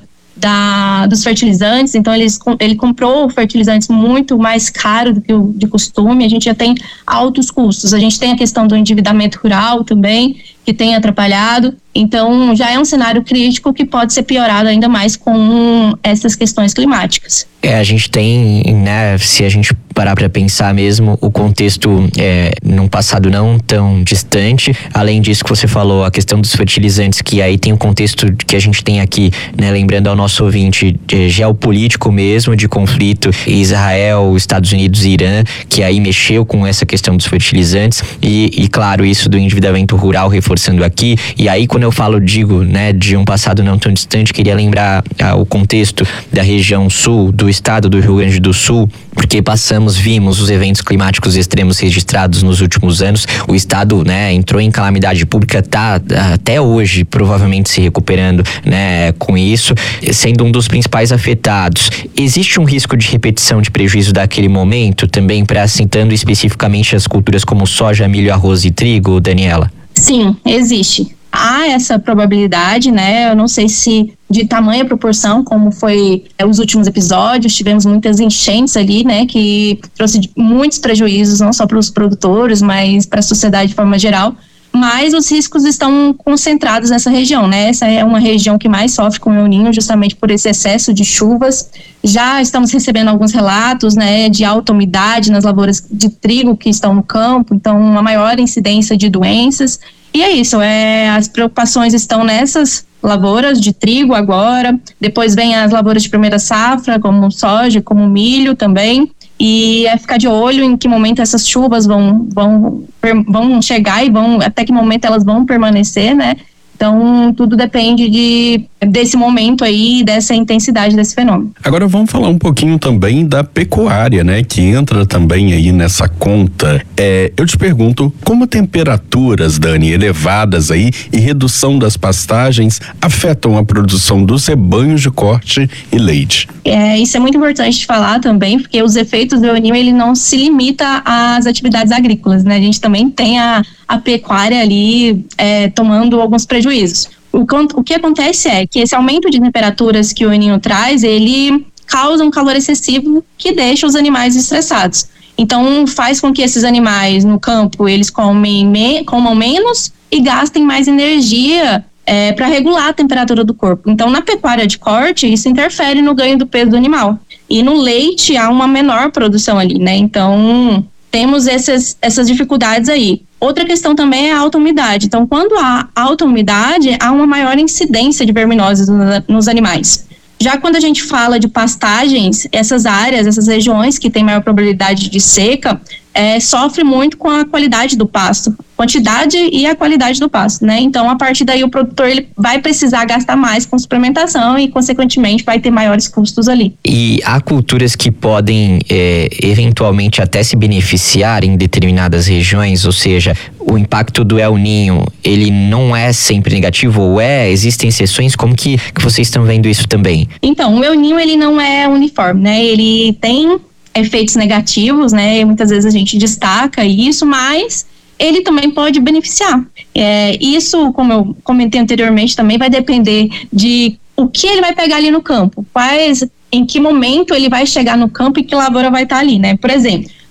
da, dos fertilizantes, então eles, ele comprou fertilizantes muito mais caro do que o de costume, a gente já tem altos custos, a gente tem a questão do endividamento rural também, que tem atrapalhado, então já é um cenário crítico que pode ser piorado ainda mais com essas questões climáticas. É, a gente tem, né, se a gente parar para pensar mesmo, o contexto é, num passado não tão distante, além disso que você falou, a questão dos fertilizantes, que aí tem o contexto que a gente tem aqui, né, lembrando ao nosso ouvinte, é, geopolítico mesmo, de conflito Israel, Estados Unidos e Irã, que aí mexeu com essa questão dos fertilizantes e, e claro, isso do endividamento rural reforçando aqui, e aí quando eu falo, digo, né, de um passado não tão distante, queria lembrar ah, o contexto da região sul do estado do Rio Grande do Sul, porque passamos, vimos os eventos climáticos extremos registrados nos últimos anos, o estado, né, entrou em calamidade pública, tá até hoje provavelmente se recuperando, né, com isso, sendo um dos principais afetados. Existe um risco de repetição de prejuízo daquele momento também, para citando especificamente as culturas como soja, milho, arroz e trigo, Daniela? Sim, existe. Há essa probabilidade, né? Eu não sei se de tamanha proporção, como foi é, os últimos episódios, tivemos muitas enchentes ali, né? Que trouxe muitos prejuízos, não só para os produtores, mas para a sociedade de forma geral. Mas os riscos estão concentrados nessa região, né? Essa é uma região que mais sofre com o El Niño, justamente por esse excesso de chuvas. Já estamos recebendo alguns relatos, né, de alta umidade nas lavouras de trigo que estão no campo, então uma maior incidência de doenças. E é isso, é, as preocupações estão nessas lavouras de trigo agora, depois vem as lavouras de primeira safra, como soja, como milho também, e é ficar de olho em que momento essas chuvas vão, vão, vão chegar e vão, até que momento elas vão permanecer, né? Então, tudo depende de, desse momento aí, dessa intensidade desse fenômeno. Agora vamos falar um pouquinho também da pecuária, né? Que entra também aí nessa conta. É, eu te pergunto, como temperaturas, Dani, elevadas aí e redução das pastagens afetam a produção dos rebanhos de corte e leite? É, isso é muito importante de falar também, porque os efeitos do El Niño, ele não se limita às atividades agrícolas, né? A gente também tem a, a pecuária ali é, tomando alguns prejuízos. O, o que acontece é que esse aumento de temperaturas que o El Niño traz, ele causa um calor excessivo que deixa os animais estressados. Então, faz com que esses animais no campo, eles comem me, comam menos e gastem mais energia É, para regular a temperatura do corpo. Então, na pecuária de corte, isso interfere no ganho do peso do animal. E no leite, há uma menor produção ali, né? Então, temos essas, essas dificuldades aí. Outra questão também é a alta umidade. Então, quando há alta umidade, há uma maior incidência de verminoses nos animais. Já quando a gente fala de pastagens, essas áreas, essas regiões que têm maior probabilidade de seca, é, sofre muito com a qualidade do pasto, quantidade e a qualidade do pasto, né? Então, a partir daí, o produtor ele vai precisar gastar mais com suplementação e, consequentemente, vai ter maiores custos ali. E há culturas que podem, é, eventualmente, até se beneficiar em determinadas regiões, ou seja, o impacto do El Niño, ele não é sempre negativo, ou é? Existem exceções? Como que, que vocês estão vendo isso também? Então, o El Niño, ele não é uniforme, né? Ele tem efeitos negativos, né? E muitas vezes a gente destaca isso, mas ele também pode beneficiar. É, isso, como eu comentei anteriormente, também vai depender de o que ele vai pegar ali no campo, quais, em que momento ele vai chegar no campo e que lavoura vai estar ali, né? Por exemplo,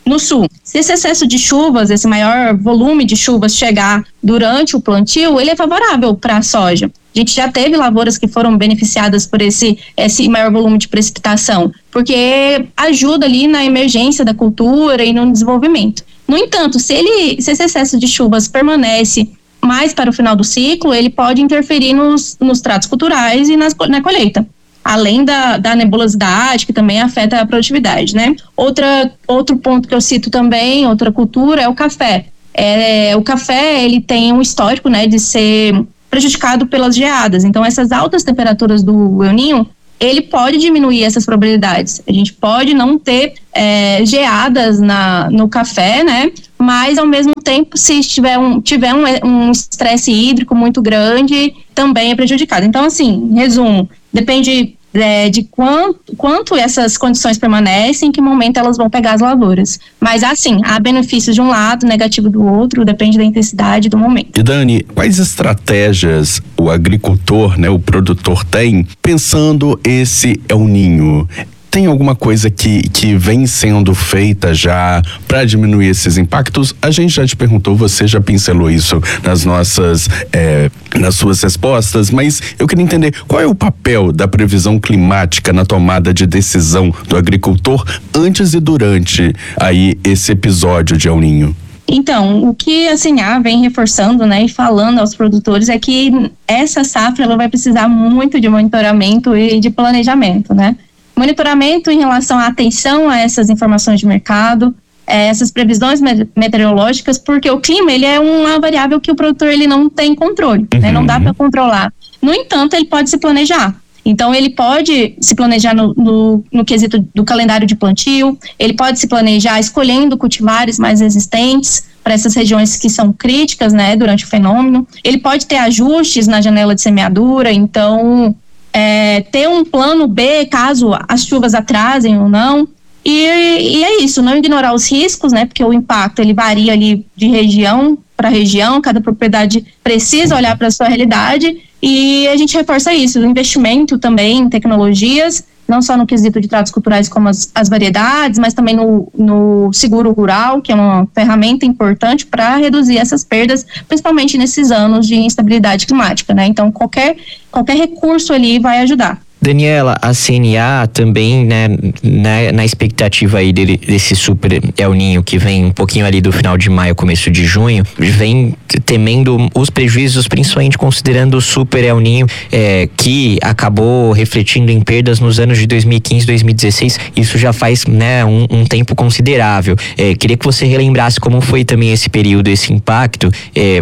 no sul. Se esse excesso de chuvas, esse maior volume de chuvas chegar durante o plantio, ele é favorável para a soja. A gente já teve lavouras que foram beneficiadas por esse, esse maior volume de precipitação, porque ajuda ali na emergência da cultura e no desenvolvimento. No entanto, se, ele, se esse excesso de chuvas permanece mais para o final do ciclo, ele pode interferir nos, nos tratos culturais e nas, na colheita. Além da, da nebulosidade, que também afeta a produtividade, né? Outra, outro ponto que eu cito também, outra cultura, é o café. É, o café, ele tem um histórico, né, de ser prejudicado pelas geadas. Então, essas altas temperaturas do El Niño, ele pode diminuir essas probabilidades. A gente pode não ter é, geadas na, no café, né? Mas, ao mesmo tempo, se tiver um tiver um estresse hídrico muito grande, também é prejudicado. Então, assim, em resumo, depende é, de quanto, quanto essas condições permanecem, em que momento elas vão pegar as lavouras. Mas, assim, há benefícios de um lado, negativo do outro, depende da intensidade do momento. E Dani, quais estratégias o agricultor, né, o produtor tem pensando esse El Niño? Tem alguma coisa que, que vem sendo feita já para diminuir esses impactos? A gente já te perguntou, você já pincelou isso nas nossas, é, nas suas respostas, mas eu queria entender qual é o papel da previsão climática na tomada de decisão do agricultor antes e durante aí esse episódio de El Niño. Então, o que a Sinhá vem reforçando, né, e falando aos produtores é que essa safra ela vai precisar muito de monitoramento e de planejamento, né? Monitoramento em relação à atenção a essas informações de mercado, é, essas previsões meteorológicas, porque o clima ele é uma variável que o produtor ele não tem controle, uhum. né, não dá para controlar. No entanto, ele pode se planejar. Então, ele pode se planejar no, no, no quesito do calendário de plantio, ele pode se planejar escolhendo cultivares mais resistentes para essas regiões que são críticas, né, durante o fenômeno. Ele pode ter ajustes na janela de semeadura, então... É, ter um plano B caso as chuvas atrasem ou não, e, e é isso, não ignorar os riscos, né, porque o impacto ele varia ali de região para região, cada propriedade precisa olhar para a sua realidade, e a gente reforça isso, o investimento também em tecnologias, não só no quesito de tratos culturais como as, as variedades, mas também no, no seguro rural, que é uma ferramenta importante para reduzir essas perdas, principalmente nesses anos de instabilidade climática, né? Então, qualquer, qualquer recurso ali vai ajudar. Daniela, a C N A também, né, na, na expectativa aí dele, desse super El Niño que vem um pouquinho ali do final de maio, começo de junho, vem temendo os prejuízos, principalmente considerando o super El Niño, é, que acabou refletindo em perdas nos anos de dois mil e quinze, dois mil e dezesseis. Isso já faz, né, um, um tempo considerável. É, queria que você relembrasse como foi também esse período, esse impacto, é,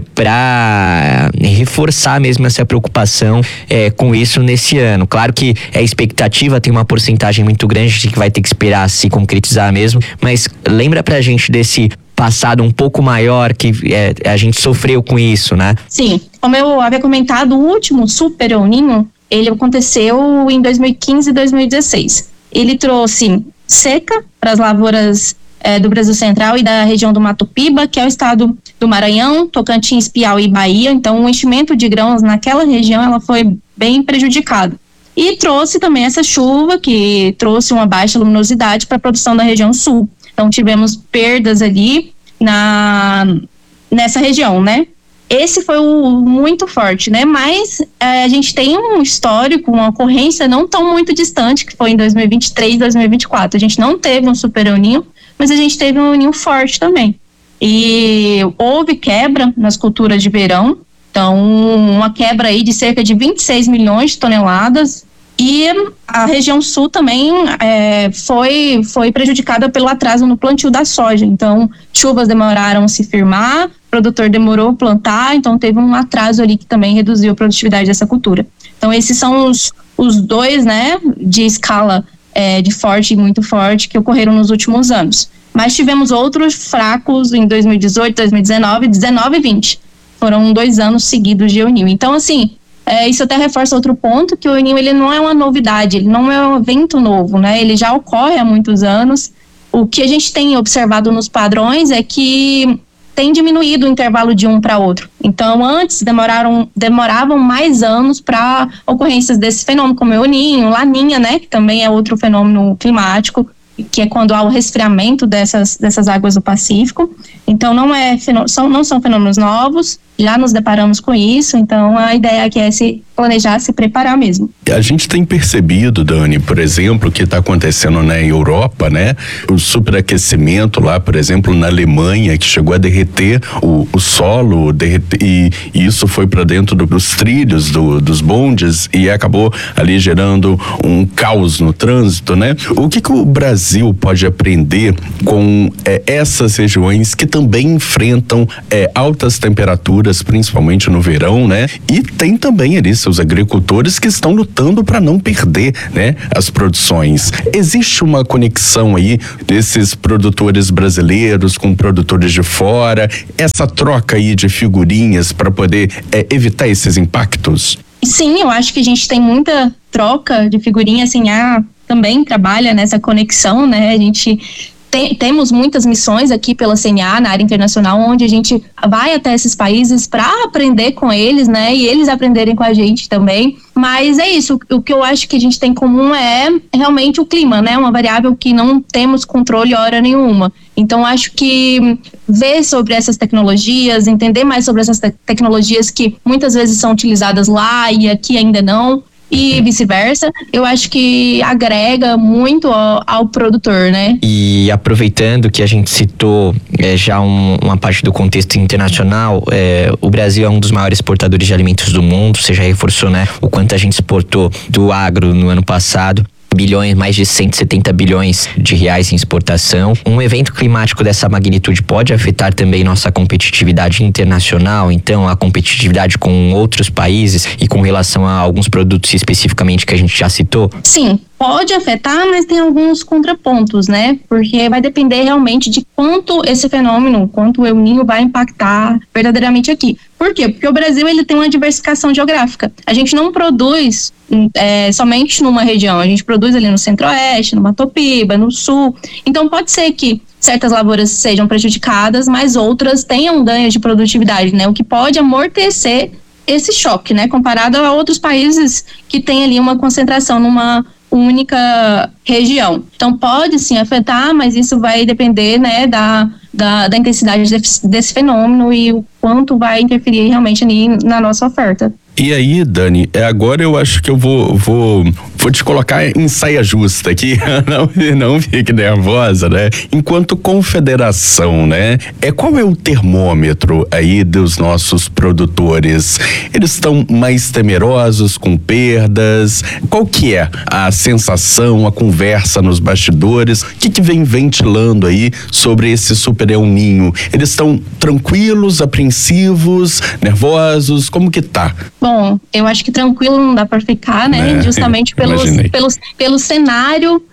para reforçar mesmo essa preocupação é, com isso nesse ano. Claro que é expectativa, tem uma porcentagem muito grande de que vai ter que esperar se concretizar mesmo, mas lembra pra gente desse passado um pouco maior que é, a gente sofreu com isso, né? Sim, como eu havia comentado, o último super El Niño, ele aconteceu em dois mil e quinze e dois mil e dezesseis. Ele trouxe seca para as lavouras é, do Brasil Central e da região do Mato Piba, que é o estado do Maranhão, Tocantins, Piauí e Bahia. Então, o enchimento de grãos naquela região ela foi bem prejudicado. E trouxe também essa chuva, que trouxe uma baixa luminosidade para a produção da região sul. Então, tivemos perdas ali na, nessa região, né? Esse foi o muito forte, né? Mas é, a gente tem um histórico, uma ocorrência não tão muito distante, que foi em dois mil e vinte e três, dois mil e vinte e quatro. A gente não teve um super El Niño, mas a gente teve um El Niño forte também. E houve quebra nas culturas de verão. Então, uma quebra aí de cerca de vinte e seis milhões de toneladas, e a região sul também é, foi, foi prejudicada pelo atraso no plantio da soja. Então, chuvas demoraram a se firmar, o produtor demorou a plantar, então teve um atraso ali que também reduziu a produtividade dessa cultura. Então, esses são os, os dois, né, de escala é, de forte e muito forte que ocorreram nos últimos anos. Mas tivemos outros fracos em dois mil e dezoito, dois mil e dezenove, dezenove e vinte. Foram dois anos seguidos de El Niño. Então, assim, é, isso até reforça outro ponto, que o El Niño, ele não é uma novidade, ele não é um evento novo, né? Ele já ocorre há muitos anos. O que a gente tem observado nos padrões é que tem diminuído o intervalo de um para outro. Então, antes demoraram, demoravam mais anos para ocorrências desse fenômeno, como o El Niño, Laninha, né? Que também é outro fenômeno climático. que é quando há o resfriamento dessas, dessas águas do Pacífico. Então não, é, são, não são fenômenos novos, já nos deparamos com isso, então a ideia aqui é se planejar, se preparar mesmo. A gente tem percebido, Dani, por exemplo, o que está acontecendo na Europa, né? O superaquecimento lá, por exemplo, na Alemanha, que chegou a derreter o, o solo, derreter, e, e isso foi para dentro do, dos trilhos do, dos bondes e acabou ali gerando um caos no trânsito, né? O que que o Brasil pode aprender com é, essas regiões que também enfrentam é, altas temperaturas, principalmente no verão, né? E tem também ali seus agricultores que estão lutando para não perder, né, as produções. Existe uma conexão aí desses produtores brasileiros com produtores de fora, essa troca aí de figurinhas para poder é, evitar esses impactos? Sim, eu acho que a gente tem muita troca de figurinha, assim, a também trabalha nessa conexão, né? A gente tem, temos muitas missões aqui pela C N A na área internacional, onde a gente vai até esses países para aprender com eles, né? E eles aprenderem com a gente também. Mas é isso, o que eu acho que a gente tem em comum é realmente o clima, né? Uma variável que não temos controle hora nenhuma. Então, acho que ver sobre essas tecnologias, entender mais sobre essas te- tecnologias que muitas vezes são utilizadas lá e aqui ainda não, e vice-versa, eu acho que agrega muito ao, ao produtor, né? E aproveitando que a gente citou é, já um, uma parte do contexto internacional, é, o Brasil é um dos maiores exportadores de alimentos do mundo. Você já reforçou, né, o quanto a gente exportou do agro no ano passado. Bilhões, mais de cento e setenta bilhões de reais em exportação. Um evento climático dessa magnitude pode afetar também nossa competitividade internacional, então a competitividade com outros países e com relação a alguns produtos especificamente que a gente já citou? Sim, pode afetar, mas tem alguns contrapontos, né? Porque vai depender realmente de quanto esse fenômeno, quanto o El Niño vai impactar verdadeiramente aqui. Por quê? Porque o Brasil ele tem uma diversificação geográfica. A gente não produz é, somente numa região, a gente produz ali no Centro-Oeste, no Mato Piba, no Sul. Então pode ser que certas lavouras sejam prejudicadas, mas outras tenham ganho de produtividade, né? O que pode amortecer esse choque, né? Comparado a outros países que têm ali uma concentração numa única região. Então pode sim afetar, mas isso vai depender, né, da, da, da intensidade desse, desse fenômeno e o quanto vai interferir realmente ali na nossa oferta. E aí, Dani, agora eu acho que eu vou, vou, vou te colocar em saia justa aqui, não, não fique nervosa, né? Enquanto confederação, né? É, qual é o termômetro aí dos nossos produtores? Eles estão mais temerosos com perdas? Qual que é a sensação, a conversa nos bastidores? O que que vem ventilando aí sobre esse super El Niño? Eles estão tranquilos, apreensivos, nervosos? Como que tá? Bom, eu acho que tranquilo não dá para ficar, né? É, justamente pelos, pelos, pelo cenário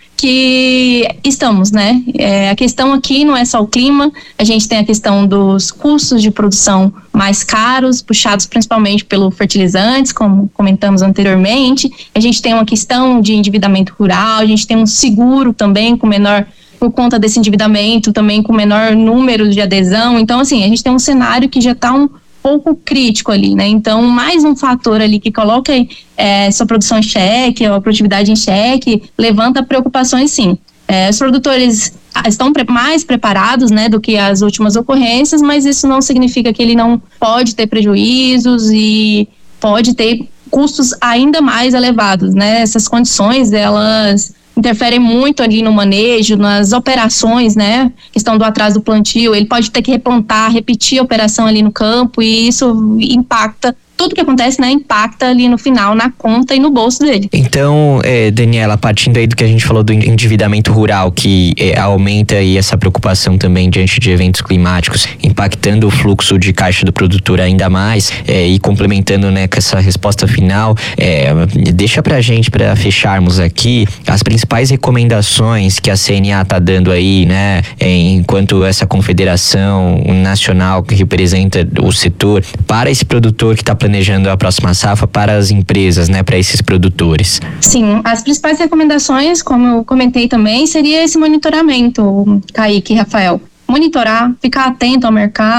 que estamos, né? É, a questão aqui não é só o clima, a gente tem a questão dos custos de produção mais caros, puxados principalmente pelo fertilizantes, como comentamos anteriormente. A gente tem uma questão de endividamento rural, a gente tem um seguro também com menor, por conta desse endividamento, também com menor número de adesão. Então, assim, a gente tem um cenário que já está um pouco crítico ali, né? Então, mais um fator ali que coloca é, sua produção em xeque, a produtividade em xeque, levanta preocupações, sim. É, os produtores estão pre- mais preparados, né, do que as últimas ocorrências, mas isso não significa que ele não pode ter prejuízos e pode ter custos ainda mais elevados, né? Essas condições, elas interferem muito ali no manejo, nas operações, né? Questão do atraso do plantio, ele pode ter que replantar, repetir a operação ali no campo e isso impacta, tudo que acontece, né, impacta ali no final, na conta e no bolso dele. Então, é, Daniela, partindo aí do que a gente falou do endividamento rural, que é, aumenta aí essa preocupação também diante de eventos climáticos, impactando o fluxo de caixa do produtor ainda mais, é, e complementando, né, com essa resposta final, é, deixa pra gente, pra fecharmos aqui, as principais recomendações que a C N A tá dando aí, né, é, enquanto essa confederação nacional que representa o setor, para esse produtor que tá planejando a próxima safra, para as empresas, né, para esses produtores. Sim, as principais recomendações, como eu comentei também, seria esse monitoramento, Kaique e Rafael. Monitorar, ficar atento ao mercado,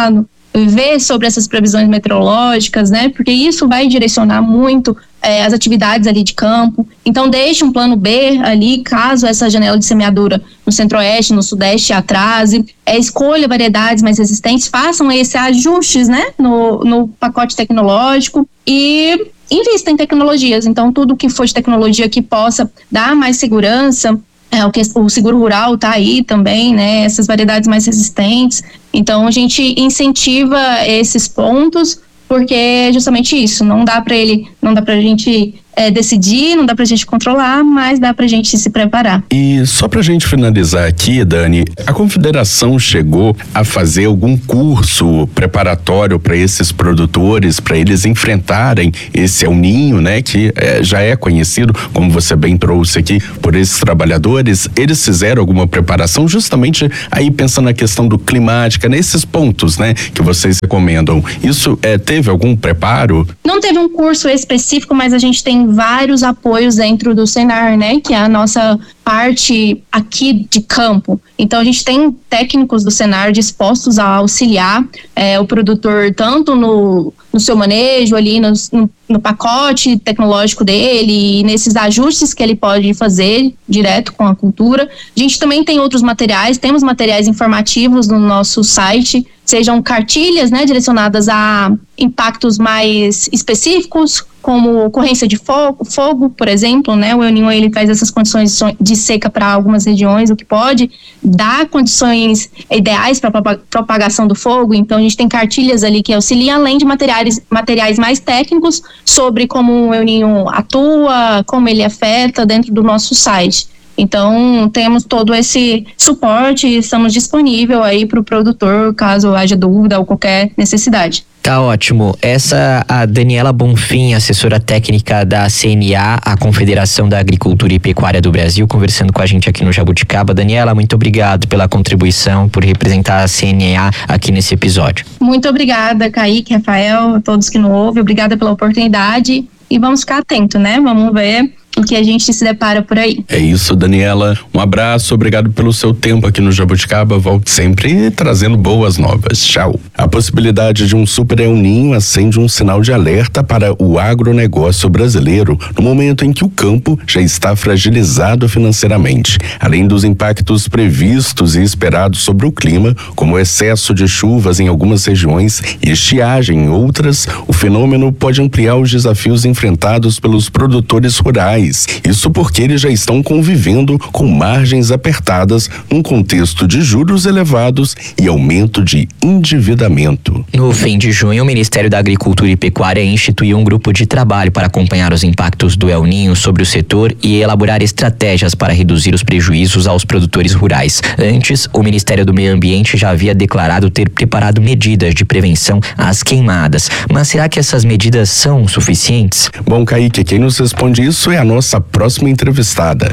ver sobre essas previsões meteorológicas, né? Porque isso vai direcionar muito é, as atividades ali de campo. Então, deixe um plano B ali, caso essa janela de semeadura no centro-oeste, no sudeste atrase. É, escolha variedades mais resistentes, façam esses ajustes, né? No, no pacote tecnológico e invista em tecnologias. Então, tudo que for de tecnologia que possa dar mais segurança. É, o, que, o seguro rural está aí também, né? Essas variedades mais resistentes. Então, a gente incentiva esses pontos, porque é justamente isso. Não dá para ele, não dá para a gente é, decidir, não dá para a gente controlar, mas dá para a gente se preparar. E só para a gente finalizar aqui, Dani, a Confederação chegou a fazer algum curso preparatório para esses produtores, para eles enfrentarem esse El Niño, né? Que é, já é conhecido, como você bem trouxe aqui, por esses trabalhadores. Eles fizeram alguma preparação justamente aí pensando na questão do climática, nesses pontos, né? Que vocês recomendam. Isso é, teve algum preparo? Não teve um curso específico, mas a gente tem vários apoios dentro do Senar, né? Que é a nossa parte aqui de campo. Então, a gente tem técnicos do Senar dispostos a auxiliar é, o produtor tanto no, no seu manejo ali, no, no, no pacote tecnológico dele e nesses ajustes que ele pode fazer direto com a cultura. A gente também tem outros materiais, temos materiais informativos no nosso site, sejam cartilhas, né, direcionadas a impactos mais específicos, como ocorrência de fogo, fogo, por exemplo, né, o El Niño ele traz essas condições de seca para algumas regiões, o que pode dar condições ideais para a propagação do fogo. Então a gente tem cartilhas ali que auxiliam, além de materiais, materiais mais técnicos sobre como o El Niño atua, como ele afeta dentro do nosso site. Então, temos todo esse suporte e estamos disponíveis aí para o produtor, caso haja dúvida ou qualquer necessidade. Tá ótimo. Essa a Daniela Bonfim, assessora técnica da C N A, a Confederação da Agricultura e Pecuária do Brasil, conversando com a gente aqui no Jabuticaba. Daniela, muito obrigado pela contribuição, por representar a C N A aqui nesse episódio. Muito obrigada, Kaique, Rafael, a todos que nos ouvem. Obrigada pela oportunidade e vamos ficar atentos, né? Vamos ver o que a gente se depara por aí. É isso, Daniela. Um abraço, obrigado pelo seu tempo aqui no Jabuticaba. Volte sempre trazendo boas novas. Tchau. A possibilidade de um super El Niño acende um sinal de alerta para o agronegócio brasileiro no momento em que o campo já está fragilizado financeiramente. Além dos impactos previstos e esperados sobre o clima, como o excesso de chuvas em algumas regiões e estiagem em outras, o fenômeno pode ampliar os desafios enfrentados pelos produtores rurais. Isso porque eles já estão convivendo com margens apertadas num contexto de juros elevados e aumento de endividamento. No fim de junho, o Ministério da Agricultura e Pecuária instituiu um grupo de trabalho para acompanhar os impactos do El Niño sobre o setor e elaborar estratégias para reduzir os prejuízos aos produtores rurais. Antes, o Ministério do Meio Ambiente já havia declarado ter preparado medidas de prevenção às queimadas. Mas será que essas medidas são suficientes? Bom, Kaique, quem nos responde isso é a nossa próxima entrevistada.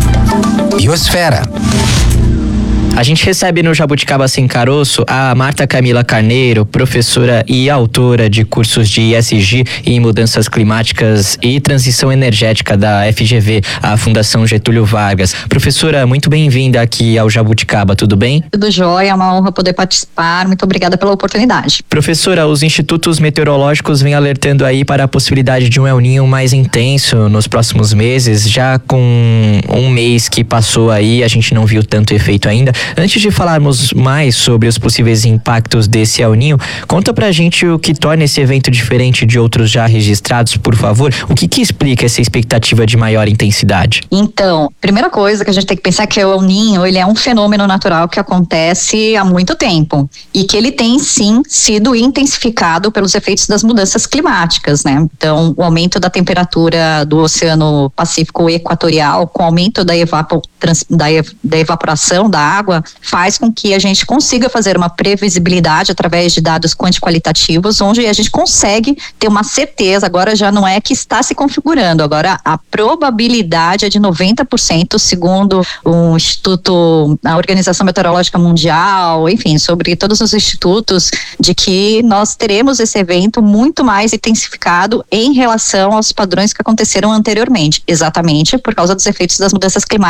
Biosfera. A gente recebe no Jabuticaba Sem Caroço a Marta Camila Carneiro, professora e autora de cursos de E S G em mudanças climáticas e transição energética da F G V, a Fundação Getúlio Vargas. Professora, muito bem-vinda aqui ao Jabuticaba, tudo bem? Tudo jóia, é uma honra poder participar, muito obrigada pela oportunidade. Professora, os institutos meteorológicos vêm alertando aí para a possibilidade de um El Niño mais intenso nos próximos meses, já com um mês que passou aí, a gente não viu tanto efeito ainda. Antes de falarmos mais sobre os possíveis impactos desse El Niño, conta pra gente o que torna esse evento diferente de outros já registrados, por favor. O que que explica essa expectativa de maior intensidade? Então, primeira coisa que a gente tem que pensar é que o El Niño, ele é um fenômeno natural que acontece há muito tempo e que ele tem sim sido intensificado pelos efeitos das mudanças climáticas, né? Então, o aumento da temperatura do Oceano Pacífico Equatorial, com o aumento da, evapo, trans, da, da evaporação da água, faz com que a gente consiga fazer uma previsibilidade através de dados quanti-qualitativos, onde a gente consegue ter uma certeza, agora já não é que está se configurando, agora a probabilidade é de noventa por cento, segundo o Instituto, a Organização Meteorológica Mundial, enfim, sobre todos os institutos, de que nós teremos esse evento muito mais intensificado em relação aos padrões que aconteceram anteriormente, exatamente por causa dos efeitos das mudanças climáticas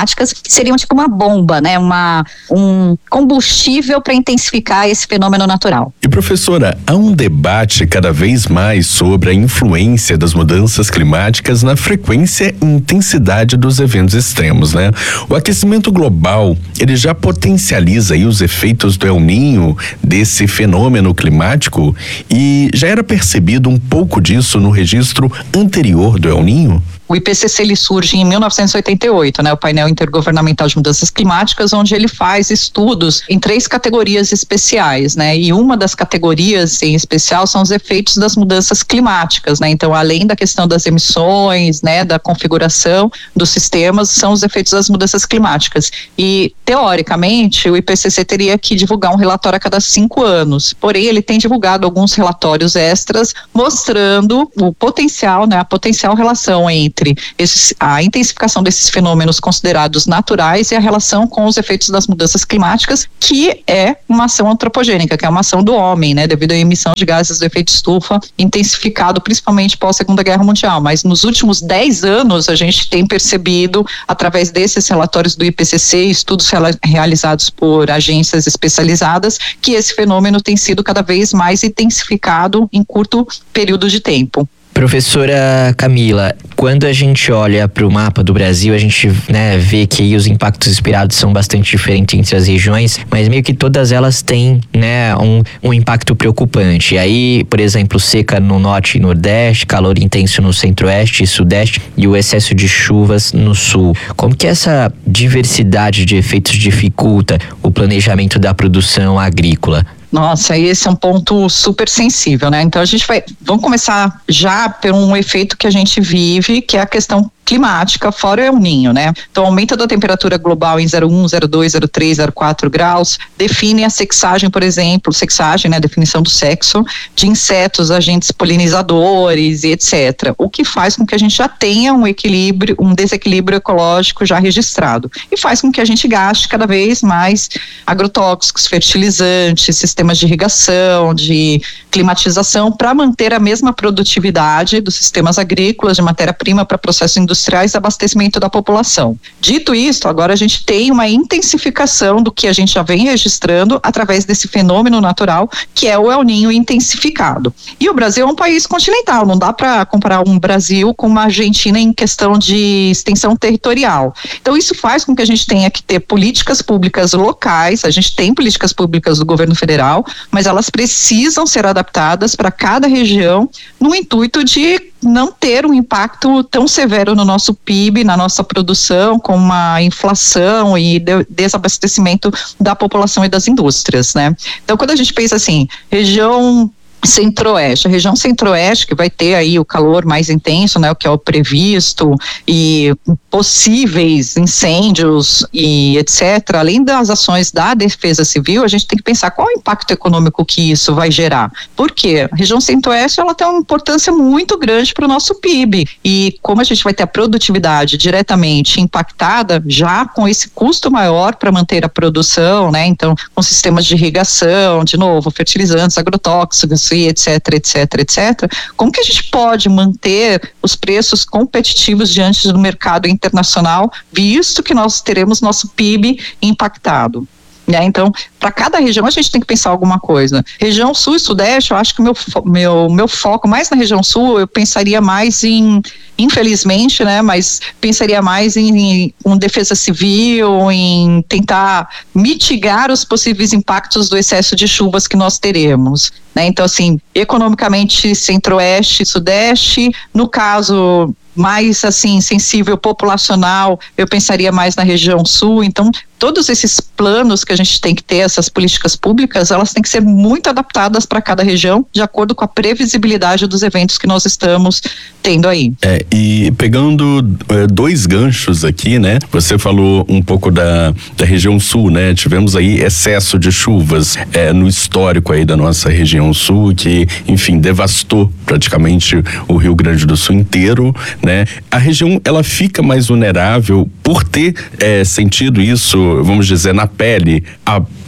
seriam tipo uma bomba, né? Uma, um combustível para intensificar esse fenômeno natural. E professora, há um debate cada vez mais sobre a influência das mudanças climáticas na frequência e intensidade dos eventos extremos, né? O aquecimento global, ele já potencializa aí os efeitos do El Niño, desse fenômeno climático, e já era percebido um pouco disso no registro anterior do El Niño? O I P C C ele surge em mil novecentos e oitenta e oito, né, o Painel Intergovernamental de Mudanças Climáticas, onde ele faz estudos em três categorias especiais, né, e uma das categorias em especial são os efeitos das mudanças climáticas, né, então além da questão das emissões, né, da configuração dos sistemas, são os efeitos das mudanças climáticas. E teoricamente o I P C C teria que divulgar um relatório a cada cinco anos, porém ele tem divulgado alguns relatórios extras mostrando o potencial, né, a potencial relação entre entre esses, a intensificação desses fenômenos considerados naturais e a relação com os efeitos das mudanças climáticas, que é uma ação antropogênica, que é uma ação do homem, né, devido à emissão de gases do efeito estufa, intensificado principalmente pós Segunda Guerra Mundial. Mas nos últimos dez anos a gente tem percebido, através desses relatórios do I P C C, estudos realizados por agências especializadas, que esse fenômeno tem sido cada vez mais intensificado em curto período de tempo. Professora Camila, quando a gente olha para o mapa do Brasil, a gente, né, vê que aí os impactos esperados são bastante diferentes entre as regiões, mas meio que todas elas têm, né, um, um impacto preocupante. E aí, por exemplo, seca no norte e nordeste, calor intenso no centro-oeste e sudeste e o excesso de chuvas no sul. Como que essa diversidade de efeitos dificulta o planejamento da produção agrícola? Nossa, esse é um ponto super sensível, né? Então a gente vai, vamos começar já por um efeito que a gente vive, que é a questão climática, fora o El Niño, né? Então, o aumento da temperatura global em zero vírgula um, zero vírgula dois, zero vírgula três, zero vírgula quatro graus define a sexagem, por exemplo, sexagem, né? A definição do sexo de insetos, agentes polinizadores e etcétera. O que faz com que a gente já tenha um equilíbrio, um desequilíbrio ecológico já registrado. E faz com que a gente gaste cada vez mais agrotóxicos, fertilizantes, sistemas de irrigação, de climatização, para manter a mesma produtividade dos sistemas agrícolas, de matéria-prima para processos industriais industriais e abastecimento da população. Dito isto, agora a gente tem uma intensificação do que a gente já vem registrando através desse fenômeno natural, que é o El Niño intensificado. E o Brasil é um país continental, não dá para comparar um Brasil com uma Argentina em questão de extensão territorial. Então isso faz com que a gente tenha que ter políticas públicas locais, a gente tem políticas públicas do governo federal, mas elas precisam ser adaptadas para cada região no intuito de não ter um impacto tão severo no nosso P I B, na nossa produção, com uma inflação e de, desabastecimento da população e das indústrias, né? Então, quando a gente pensa assim, região Centro-Oeste, a região Centro-Oeste que vai ter aí o calor mais intenso, né, o que é o previsto, e possíveis incêndios e etcétera. Além das ações da Defesa Civil, a gente tem que pensar qual é o impacto econômico que isso vai gerar. Por quê? A região Centro-Oeste, ela tem uma importância muito grande para o nosso P I B, e como a gente vai ter a produtividade diretamente impactada, já com esse custo maior para manter a produção, né, então com sistemas de irrigação, de novo, fertilizantes, agrotóxicos, etc, etc, etcétera. Como que a gente pode manter os preços competitivos diante do mercado internacional, visto que nós teremos nosso P I B impactado? Né? Então, para cada região a gente tem que pensar alguma coisa. Região Sul e Sudeste, eu acho que o meu, meu, meu foco mais na região Sul, eu pensaria mais em, infelizmente, né, mas pensaria mais em, em um defesa civil, em tentar mitigar os possíveis impactos do excesso de chuvas que nós teremos. Né? Então, assim, economicamente Centro-Oeste e Sudeste, no caso mais assim sensível populacional, eu pensaria mais na região Sul. Então, todos esses planos que a gente tem que ter, essas políticas públicas, elas têm que ser muito adaptadas para cada região, de acordo com a previsibilidade dos eventos que nós estamos tendo aí. É, e pegando é, dois ganchos aqui, né? Você falou um pouco da, da região Sul, né? Tivemos aí excesso de chuvas é, no histórico aí da nossa região Sul, que, enfim, devastou praticamente o Rio Grande do Sul inteiro, né? A região, ela fica mais vulnerável por ter é, sentido isso, vamos dizer, na pele, a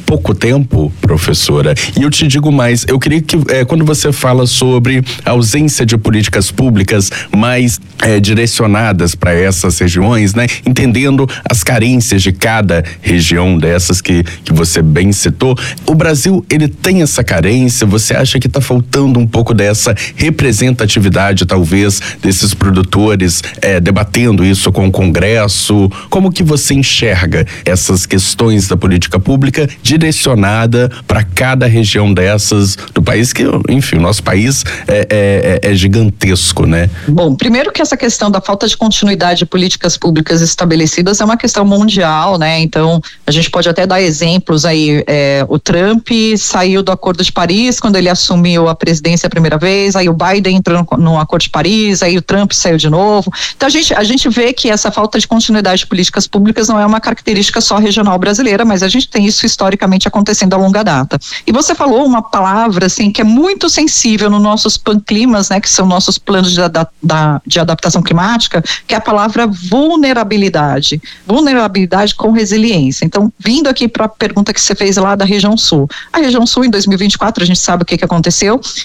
pouco tempo, professora. E eu te digo mais, eu queria que é, quando você fala sobre a ausência de políticas públicas mais é, direcionadas para essas regiões, né? Entendendo as carências de cada região dessas que, que você bem citou, o Brasil, ele tem essa carência? Você acha que está faltando um pouco dessa representatividade, talvez, desses produtores é, debatendo isso com o Congresso? Como que você enxerga essas questões da política pública direcionada para cada região dessas do país, que, enfim, o nosso país é, é, é gigantesco, né? Bom, primeiro que essa questão da falta de continuidade de políticas públicas estabelecidas é uma questão mundial, né? Então, a gente pode até dar exemplos aí, é, o Trump saiu do Acordo de Paris quando ele assumiu a presidência a primeira vez, aí o Biden entrou no, no Acordo de Paris, aí o Trump saiu de novo. Então, a gente, a gente vê que essa falta de continuidade de políticas públicas não é uma característica só regional brasileira, mas a gente tem isso historicamente acontecendo a longa data. E você falou uma palavra, assim, que é muito sensível nos nossos panclimas, né, que são nossos planos de, da, da, de adaptação climática, que é a palavra vulnerabilidade. Vulnerabilidade com resiliência. Então, vindo aqui para a pergunta que você fez lá da região sul. A região sul, em dois mil e vinte e quatro, a gente sabe o que, que aconteceu,